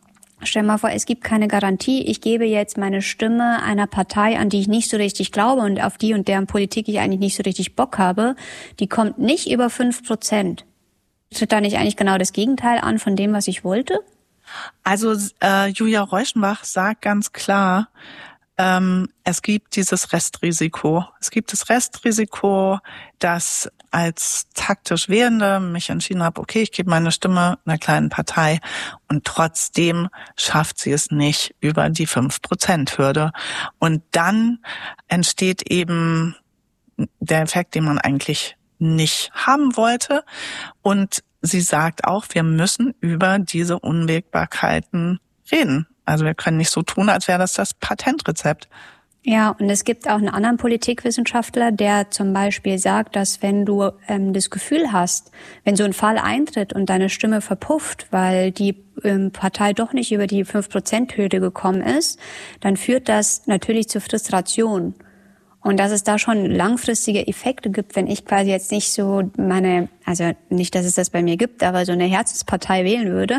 Stell mal vor, es gibt keine Garantie. Ich gebe jetzt meine Stimme einer Partei, an die ich nicht so richtig glaube und auf die und deren Politik ich eigentlich nicht so richtig Bock habe. Die kommt nicht über fünf Prozent. Tritt da nicht eigentlich genau das Gegenteil an von dem, was ich wollte? Also äh, Julia Reuschenbach sagt ganz klar, ähm, es gibt dieses Restrisiko. Es gibt das Restrisiko, dass als taktisch Wählende mich entschieden habe, okay, ich gebe meine Stimme einer kleinen Partei und trotzdem schafft sie es nicht über die fünf Prozent Hürde. Und dann entsteht eben der Effekt, den man eigentlich nicht haben wollte. Und sie sagt auch, wir müssen über diese Unwägbarkeiten reden. Also wir können nicht so tun, als wäre das das Patentrezept. Ja, und es gibt auch einen anderen Politikwissenschaftler, der zum Beispiel sagt, dass wenn du ähm, das Gefühl hast, wenn so ein Fall eintritt und deine Stimme verpufft, weil die ähm, Partei doch nicht über die fünf Prozent Hürde gekommen ist, dann führt das natürlich zur Frustration. Und dass es da schon langfristige Effekte gibt, wenn ich quasi jetzt nicht so meine, also nicht, dass es das bei mir gibt, aber so eine Herzenspartei wählen würde,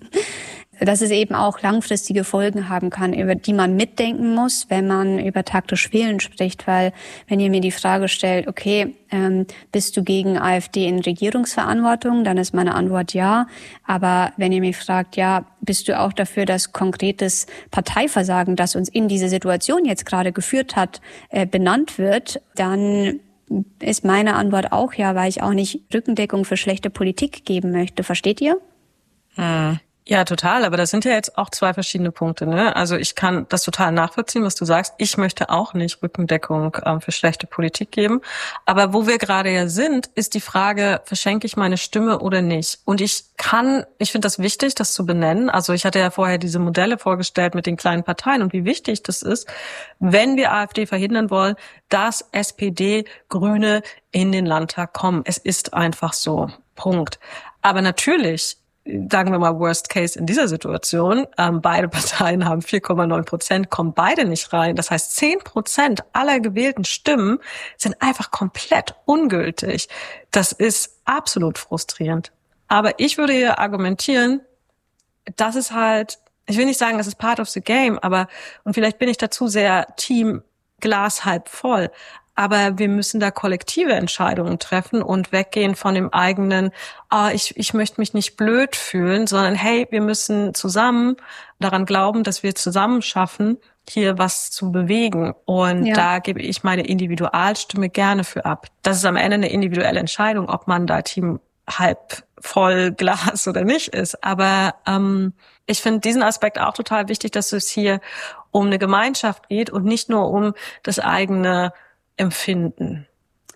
dass es eben auch langfristige Folgen haben kann, über die man mitdenken muss, wenn man über taktisch Wählen spricht. Weil wenn ihr mir die Frage stellt, okay, ähm, bist du gegen AfD in Regierungsverantwortung, dann ist meine Antwort ja. Aber wenn ihr mich fragt, ja, bist du auch dafür, dass konkretes Parteiversagen, das uns in diese Situation jetzt gerade geführt hat, äh, benannt wird, dann ist meine Antwort auch ja, weil ich auch nicht Rückendeckung für schlechte Politik geben möchte. Versteht ihr? Hm. Ja, total. Aber das sind ja jetzt auch zwei verschiedene Punkte, ne? Also ich kann das total nachvollziehen, was du sagst. Ich möchte auch nicht Rückendeckung ähm, für schlechte Politik geben. Aber wo wir gerade ja sind, ist die Frage, verschenke ich meine Stimme oder nicht? Und ich kann, ich finde das wichtig, das zu benennen. Also ich hatte ja vorher diese Modelle vorgestellt mit den kleinen Parteien und wie wichtig das ist, wenn wir AfD verhindern wollen, dass S P D, Grüne in den Landtag kommen. Es ist einfach so. Punkt. Aber natürlich, sagen wir mal Worst Case in dieser Situation, ähm, beide Parteien haben vier Komma neun Prozent, kommen beide nicht rein. Das heißt, zehn Prozent aller gewählten Stimmen sind einfach komplett ungültig. Das ist absolut frustrierend. Aber ich würde hier argumentieren, das ist halt, ich will nicht sagen, das ist part of the game, aber, und vielleicht bin ich dazu sehr Team Glas halb voll, aber wir müssen da kollektive Entscheidungen treffen und weggehen von dem eigenen, ah, ich, ich möchte mich nicht blöd fühlen, sondern hey, wir müssen zusammen daran glauben, dass wir zusammen schaffen, hier was zu bewegen. Und ja, da gebe ich meine Individualstimme gerne für ab. Das ist am Ende eine individuelle Entscheidung, ob man da Team halb voll Glas oder nicht ist. Aber ähm, ich finde diesen Aspekt auch total wichtig, dass es hier um eine Gemeinschaft geht und nicht nur um das eigene Empfinden.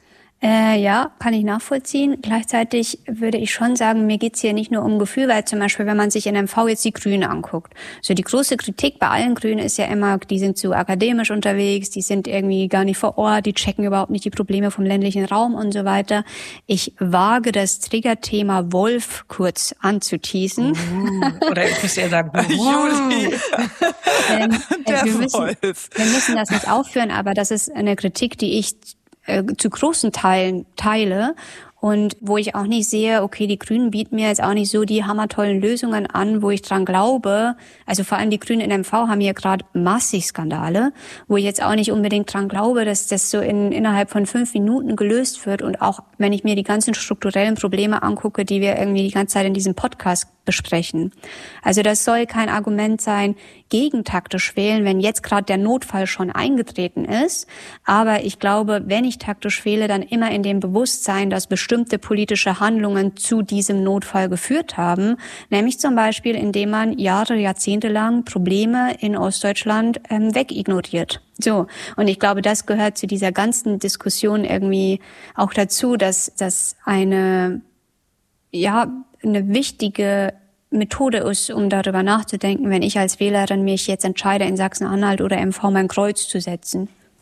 Äh, ja, kann ich nachvollziehen. Gleichzeitig würde ich schon sagen, mir geht's hier nicht nur um Gefühl, weil zum Beispiel, wenn man sich in M V jetzt die Grünen anguckt, so die große Kritik bei allen Grünen ist ja immer, die sind zu akademisch unterwegs, die sind irgendwie gar nicht vor Ort, die checken überhaupt nicht die Probleme vom ländlichen Raum und so weiter. Ich wage das Triggerthema Wolf kurz anzuteasen. Uh, oder ich müsste eher sagen, Juli. ähm, Der wir, müssen, Wolf. wir müssen das nicht aufführen, aber das ist eine Kritik, die ich zu großen Teilen teile und wo ich auch nicht sehe, okay, die Grünen bieten mir jetzt auch nicht so die hammertollen Lösungen an, wo ich dran glaube. Also vor allem die Grünen in M V haben hier gerade massig Skandale, wo ich jetzt auch nicht unbedingt dran glaube, dass das so in, innerhalb von fünf Minuten gelöst wird. Und auch wenn ich mir die ganzen strukturellen Probleme angucke, die wir irgendwie die ganze Zeit in diesem Podcast besprechen. Also das soll kein Argument sein, gegen taktisch wählen, wenn jetzt gerade der Notfall schon eingetreten ist. Aber ich glaube, wenn ich taktisch wähle, dann immer in dem Bewusstsein, dass bestimmte politische Handlungen zu diesem Notfall geführt haben. Nämlich zum Beispiel, indem man Jahre, Jahrzehnte lang Probleme in Ostdeutschland ähm, wegignoriert. So. Und ich glaube, das gehört zu dieser ganzen Diskussion irgendwie auch dazu, dass das eine, ja, eine wichtige Methode ist, um darüber nachzudenken, wenn ich als Wählerin mich jetzt entscheide, in Sachsen-Anhalt oder M V mein Kreuz zu setzen.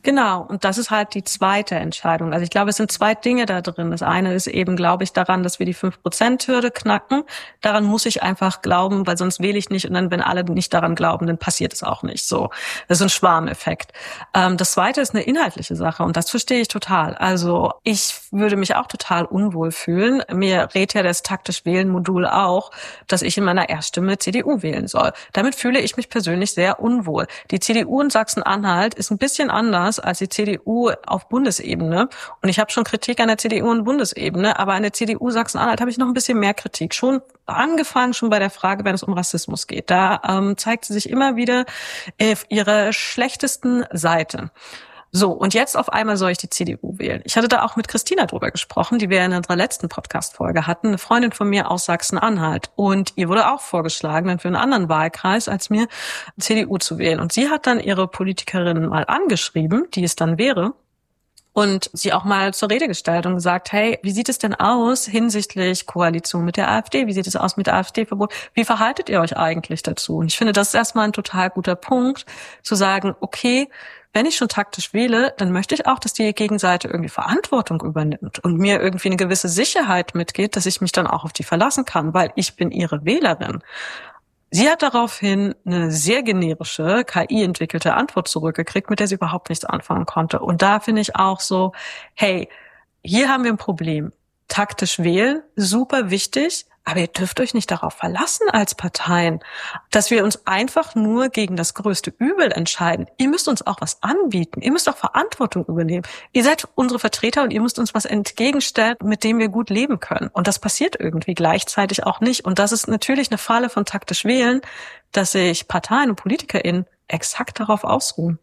Genau, und das ist halt die zweite Entscheidung. Also ich glaube, es sind zwei Dinge da drin. Das eine ist eben, glaube ich, daran, dass wir die fünf Prozent Hürde knacken. Daran muss ich einfach glauben, weil sonst wähle ich nicht. Und dann, wenn alle nicht daran glauben, dann passiert es auch nicht so. Das ist ein Schwarmeffekt. Ähm, das zweite ist eine inhaltliche Sache und das verstehe ich total. Also ich würde mich auch total unwohl fühlen. Mir rät ja das taktisch Wählen-Modul auch, dass ich in meiner Erststimme C D U wählen soll. Damit fühle ich mich persönlich sehr unwohl. Die C D U in Sachsen-Anhalt ist ein bisschen anders als die C D U auf Bundesebene. Und ich habe schon Kritik an der C D U auf Bundesebene, aber an der C D U Sachsen-Anhalt habe ich noch ein bisschen mehr Kritik. Schon angefangen schon bei der Frage, wenn es um Rassismus geht. Da ähm, zeigt sie sich immer wieder auf ihrer schlechtesten Seite. So, und jetzt auf einmal soll ich die C D U wählen. Ich hatte da auch mit Christina drüber gesprochen, die wir in unserer letzten Podcast-Folge hatten, eine Freundin von mir aus Sachsen-Anhalt. Und ihr wurde auch vorgeschlagen, dann für einen anderen Wahlkreis, als mir C D U zu wählen. Und sie hat dann ihre Politikerin mal angeschrieben, die es dann wäre, und sie auch mal zur Rede gestellt und gesagt, hey, wie sieht es denn aus hinsichtlich Koalition mit der AfD? Wie sieht es aus mit der AfD-Verbot? Wie verhaltet ihr euch eigentlich dazu? Und ich finde, das ist erstmal ein total guter Punkt, zu sagen, okay, wenn ich schon taktisch wähle, dann möchte ich auch, dass die Gegenseite irgendwie Verantwortung übernimmt und mir irgendwie eine gewisse Sicherheit mitgeht, dass ich mich dann auch auf die verlassen kann, weil ich bin ihre Wählerin. Sie hat daraufhin eine sehr generische, K I-entwickelte Antwort zurückgekriegt, mit der sie überhaupt nichts anfangen konnte. Und da finde ich auch so, hey, hier haben wir ein Problem. Taktisch wählen, super wichtig, aber ihr dürft euch nicht darauf verlassen als Parteien, dass wir uns einfach nur gegen das größte Übel entscheiden. Ihr müsst uns auch was anbieten. Ihr müsst auch Verantwortung übernehmen. Ihr seid unsere Vertreter und ihr müsst uns was entgegenstellen, mit dem wir gut leben können. Und das passiert irgendwie gleichzeitig auch nicht. Und das ist natürlich eine Falle von taktisch wählen, dass sich Parteien und PolitikerInnen exakt darauf ausruhen.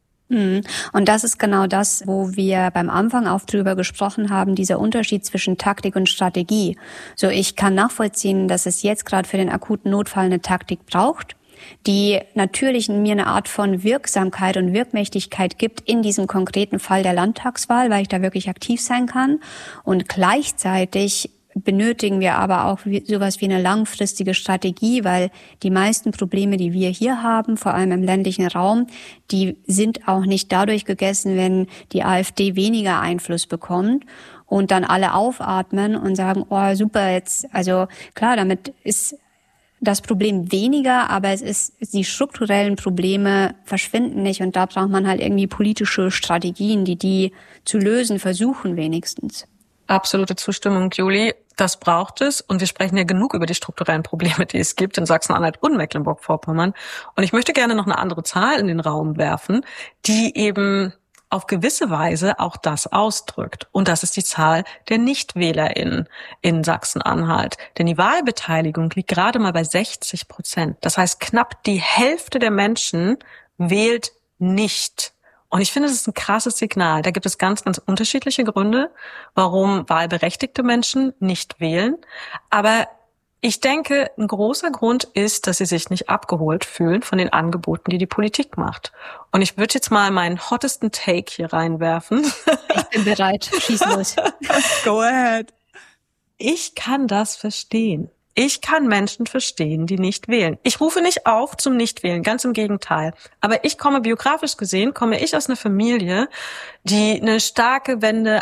Und das ist genau das, wo wir beim Anfang auch drüber gesprochen haben, dieser Unterschied zwischen Taktik und Strategie. So, ich kann nachvollziehen, dass es jetzt gerade für den akuten Notfall eine Taktik braucht, die natürlich mir eine Art von Wirksamkeit und Wirkmächtigkeit gibt in diesem konkreten Fall der Landtagswahl, weil ich da wirklich aktiv sein kann. Und gleichzeitig benötigen wir aber auch sowas wie eine langfristige Strategie, weil die meisten Probleme, die wir hier haben, vor allem im ländlichen Raum, die sind auch nicht dadurch gegessen, wenn die AfD weniger Einfluss bekommt und dann alle aufatmen und sagen, oh super, jetzt, also klar, damit ist das Problem weniger, aber es ist, die strukturellen Probleme verschwinden nicht und da braucht man halt irgendwie politische Strategien, die die zu lösen versuchen wenigstens. Absolute Zustimmung, Juli. Das braucht es. Und wir sprechen ja genug über die strukturellen Probleme, die es gibt in Sachsen-Anhalt und Mecklenburg-Vorpommern. Und ich möchte gerne noch eine andere Zahl in den Raum werfen, die eben auf gewisse Weise auch das ausdrückt. Und das ist die Zahl der NichtwählerInnen in Sachsen-Anhalt. Denn die Wahlbeteiligung liegt gerade mal bei sechzig Prozent. Das heißt, knapp die Hälfte der Menschen wählt nicht. Und ich finde, das ist ein krasses Signal. Da gibt es ganz, ganz unterschiedliche Gründe, warum wahlberechtigte Menschen nicht wählen. Aber ich denke, ein großer Grund ist, dass sie sich nicht abgeholt fühlen von den Angeboten, die die Politik macht. Und ich würde jetzt mal meinen hottesten Take hier reinwerfen. Ich bin bereit. Schieß los. Go ahead. Ich kann das verstehen. Ich kann Menschen verstehen, die nicht wählen. Ich rufe nicht auf zum Nichtwählen, ganz im Gegenteil. Aber ich komme, biografisch gesehen, komme ich aus einer Familie, die eine starke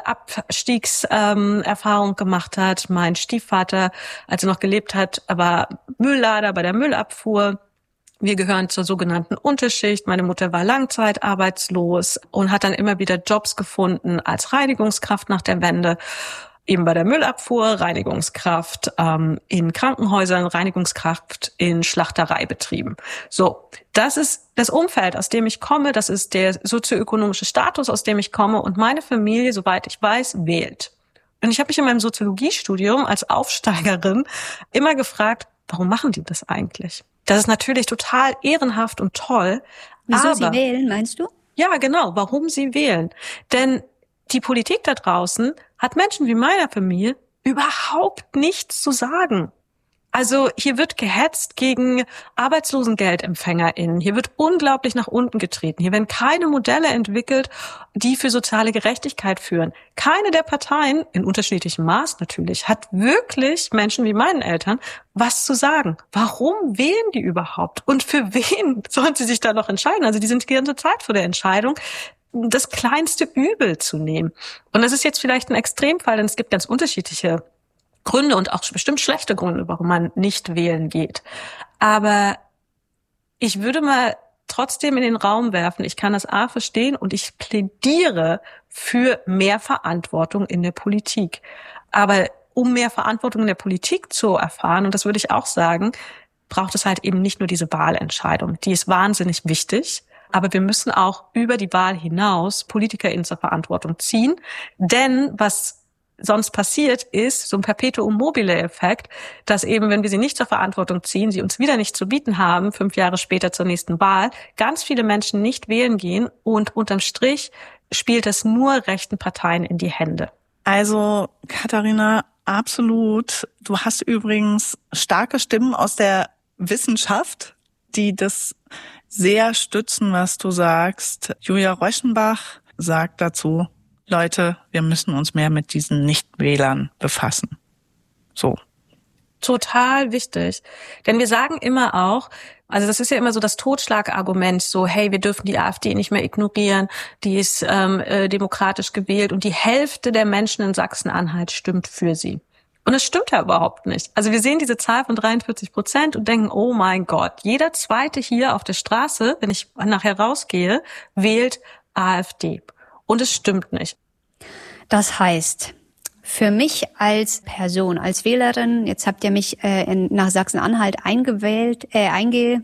Wende-Abstiegserfahrung ähm, gemacht hat. Mein Stiefvater, als er noch gelebt hat, war Mülllader bei der Müllabfuhr. Wir gehören zur sogenannten Unterschicht. Meine Mutter war langzeitarbeitslos und hat dann immer wieder Jobs gefunden als Reinigungskraft nach der Wende. Eben bei der Müllabfuhr, Reinigungskraft ähm, in Krankenhäusern, Reinigungskraft in Schlachtereibetrieben. So, das ist das Umfeld, aus dem ich komme, das ist der sozioökonomische Status, aus dem ich komme und meine Familie, soweit ich weiß, wählt. Und ich habe mich in meinem Soziologiestudium als Aufsteigerin immer gefragt, warum machen die das eigentlich? Das ist natürlich total ehrenhaft und toll. Wieso aber, sie wählen, meinst du? Ja, genau, warum sie wählen. Denn die Politik da draußen hat Menschen wie meiner Familie überhaupt nichts zu sagen. Also hier wird gehetzt gegen ArbeitslosengeldempfängerInnen. Hier wird unglaublich nach unten getreten. Hier werden keine Modelle entwickelt, die für soziale Gerechtigkeit führen. Keine der Parteien, in unterschiedlichem Maß natürlich, hat wirklich Menschen wie meinen Eltern was zu sagen. Warum wählen die überhaupt? Und für wen sollen sie sich da noch entscheiden? Also die sind die ganze Zeit vor der Entscheidung, das kleinste Übel zu nehmen. Und das ist jetzt vielleicht ein Extremfall, denn es gibt ganz unterschiedliche Gründe und auch bestimmt schlechte Gründe, warum man nicht wählen geht. Aber ich würde mal trotzdem in den Raum werfen, ich kann das A verstehen und ich plädiere für mehr Verantwortung in der Politik. Aber um mehr Verantwortung in der Politik zu erfahren, und das würde ich auch sagen, braucht es halt eben nicht nur diese Wahlentscheidung. Die ist wahnsinnig wichtig, aber wir müssen auch über die Wahl hinaus PolitikerInnen zur Verantwortung ziehen. Denn was sonst passiert ist, so ein Perpetuum mobile Effekt, dass eben, wenn wir sie nicht zur Verantwortung ziehen, sie uns wieder nicht zu bieten haben, fünf Jahre später zur nächsten Wahl, ganz viele Menschen nicht wählen gehen und unterm Strich spielt es nur rechten Parteien in die Hände. Also, Katharina, absolut. Du hast übrigens starke Stimmen aus der Wissenschaft, die das sehr stützen, was du sagst. Julia Reuschenbach sagt dazu, Leute, wir müssen uns mehr mit diesen Nichtwählern befassen. So. Total wichtig. Denn wir sagen immer auch, also das ist ja immer so das Totschlagargument, so hey, wir dürfen die AfD nicht mehr ignorieren, die ist ähm, äh, demokratisch gewählt und die Hälfte der Menschen in Sachsen-Anhalt stimmt für sie. Und es stimmt ja überhaupt nicht. Also wir sehen diese Zahl von dreiundvierzig Prozent und denken, oh mein Gott, jeder Zweite hier auf der Straße, wenn ich nachher rausgehe, wählt AfD. Und es stimmt nicht. Das heißt, für mich als Person, als Wählerin, jetzt habt ihr mich äh, in, nach Sachsen-Anhalt eingewählt, äh, einge...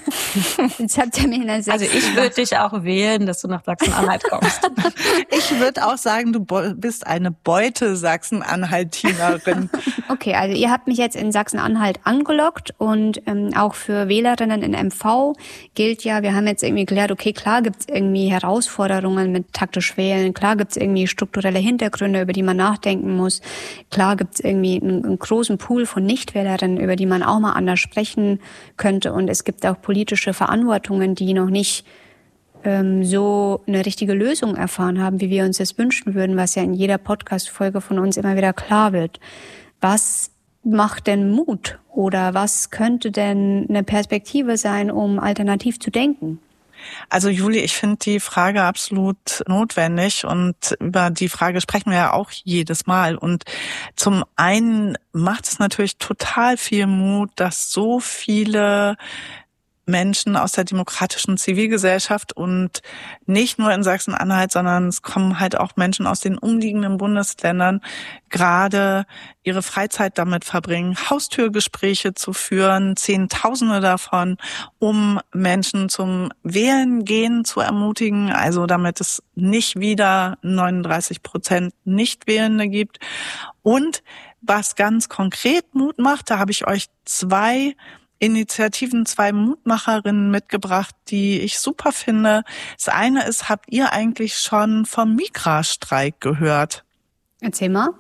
jetzt habt ihr mich in der Also ich würde dich auch wählen, dass du nach Sachsen-Anhalt kommst. Ich würde auch sagen, du bist eine Beute Sachsen-Anhaltinerin. Okay, also ihr habt mich jetzt in Sachsen-Anhalt angelockt und ähm, auch für Wählerinnen in M V gilt ja, wir haben jetzt irgendwie geklärt, okay, klar gibt's irgendwie Herausforderungen mit taktisch wählen, klar gibt's irgendwie strukturelle Hintergründe, über die man nachdenken muss, klar gibt's irgendwie einen, einen großen Pool von Nichtwählerinnen, über die man auch mal anders sprechen könnte und es gibt auch politische Verantwortungen, die noch nicht ähm, so eine richtige Lösung erfahren haben, wie wir uns das wünschen würden, was ja in jeder Podcast-Folge von uns immer wieder klar wird. Was macht denn Mut oder was könnte denn eine Perspektive sein, um alternativ zu denken? Also Juli, ich finde die Frage absolut notwendig und über die Frage sprechen wir ja auch jedes Mal. Und zum einen macht es natürlich total viel Mut, dass so viele Menschen aus der demokratischen Zivilgesellschaft und nicht nur in Sachsen-Anhalt, sondern es kommen halt auch Menschen aus den umliegenden Bundesländern, gerade ihre Freizeit damit verbringen, Haustürgespräche zu führen, Zehntausende davon, um Menschen zum Wählen gehen zu ermutigen, also damit es nicht wieder neununddreißig Prozent Nichtwählende gibt. Und was ganz konkret Mut macht, da habe ich euch zwei Initiativen, zwei Mutmacherinnen mitgebracht, die ich super finde. Das eine ist, habt ihr eigentlich schon vom Migrastreik gehört? Erzähl mal.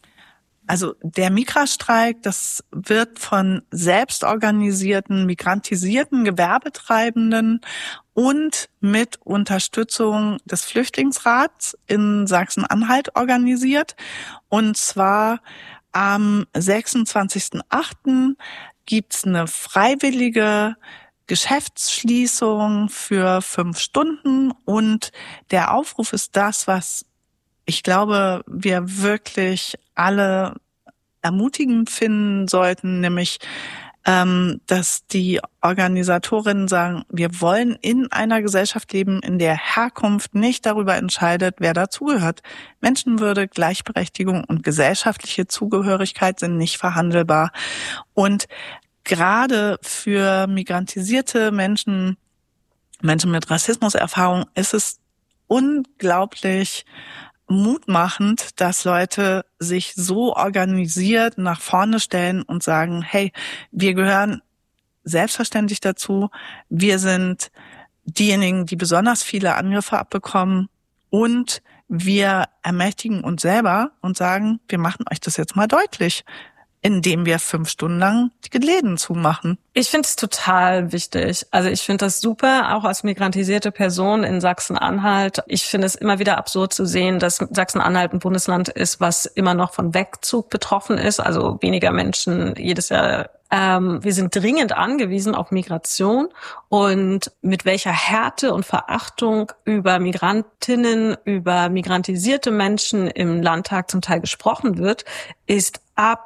Also der Migrastreik, das wird von selbstorganisierten, migrantisierten Gewerbetreibenden und mit Unterstützung des Flüchtlingsrats in Sachsen-Anhalt organisiert. Und zwar am sechsundzwanzigsten achten gibt's eine freiwillige Geschäftsschließung für fünf Stunden und der Aufruf ist das, was ich glaube, wir wirklich alle ermutigend finden sollten, nämlich, ähm, dass die Organisatorinnen sagen, wir wollen in einer Gesellschaft leben, in der Herkunft nicht darüber entscheidet, wer dazugehört. Menschenwürde, Gleichberechtigung und gesellschaftliche Zugehörigkeit sind nicht verhandelbar. Und gerade für migrantisierte Menschen, Menschen mit Rassismuserfahrung, ist es unglaublich mutmachend, dass Leute sich so organisiert nach vorne stellen und sagen, hey, wir gehören selbstverständlich dazu, wir sind diejenigen, die besonders viele Angriffe abbekommen und wir ermächtigen uns selber und sagen, wir machen euch das jetzt mal deutlich, indem wir fünf Stunden lang die Läden zumachen. Ich finde es total wichtig. Also ich finde das super, auch als migrantisierte Person in Sachsen-Anhalt. Ich finde es immer wieder absurd zu sehen, dass Sachsen-Anhalt ein Bundesland ist, was immer noch von Wegzug betroffen ist. Also weniger Menschen jedes Jahr Ähm, wir sind dringend angewiesen auf Migration und mit welcher Härte und Verachtung über Migrantinnen, über migrantisierte Menschen im Landtag zum Teil gesprochen wird, ist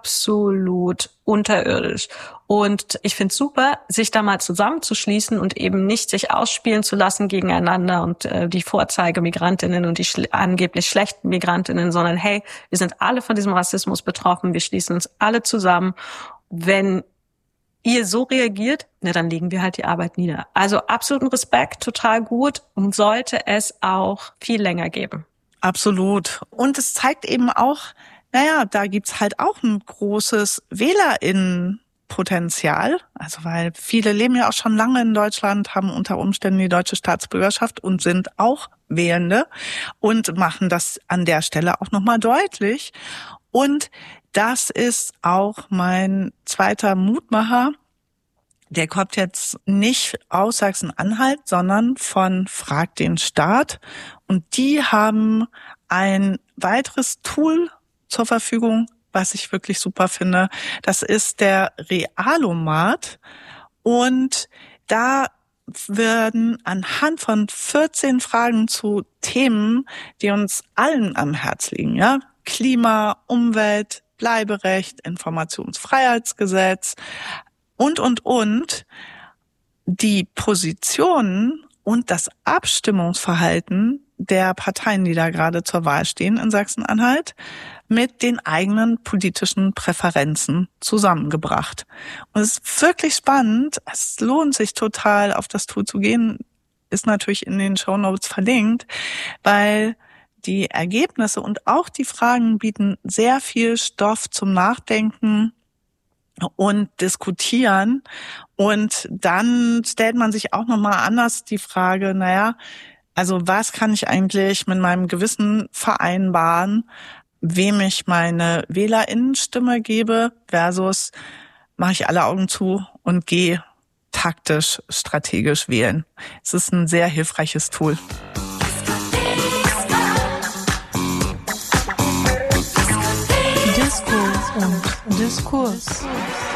absolut unterirdisch. Und ich finde es super, sich da mal zusammenzuschließen und eben nicht sich ausspielen zu lassen gegeneinander und äh, die Vorzeigemigrantinnen und die schl- angeblich schlechten Migrantinnen, sondern hey, wir sind alle von diesem Rassismus betroffen, wir schließen uns alle zusammen. Wenn ihr so reagiert, na, dann legen wir halt die Arbeit nieder. Also absoluten Respekt, total gut und sollte es auch viel länger geben. Absolut. Und es zeigt eben auch, naja, da gibt's halt auch ein großes WählerInnenpotenzial. Also weil viele leben ja auch schon lange in Deutschland, haben unter Umständen die deutsche Staatsbürgerschaft und sind auch Wählende und machen das an der Stelle auch nochmal deutlich. Und das ist auch mein zweiter Mutmacher. Der kommt jetzt nicht aus Sachsen-Anhalt, sondern von Frag den Staat. Und die haben ein weiteres Tool zur Verfügung, was ich wirklich super finde. Das ist der Realomat. Und da werden anhand von vierzehn Fragen zu Themen, die uns allen am Herz liegen, ja, Klima, Umwelt, Bleiberecht, Informationsfreiheitsgesetz und, und, und, die Positionen und das Abstimmungsverhalten der Parteien, die da gerade zur Wahl stehen in Sachsen-Anhalt, mit den eigenen politischen Präferenzen zusammengebracht. Und es ist wirklich spannend. Es lohnt sich total, auf das Tool zu gehen. Ist natürlich in den Shownotes verlinkt, weil die Ergebnisse und auch die Fragen bieten sehr viel Stoff zum Nachdenken und Diskutieren. Und dann stellt man sich auch nochmal anders die Frage, naja, also was kann ich eigentlich mit meinem Gewissen vereinbaren, wem ich meine WählerInnenstimme gebe versus mache ich alle Augen zu und gehe taktisch, strategisch wählen. Es ist ein sehr hilfreiches Tool. Diskurs und Diskurs.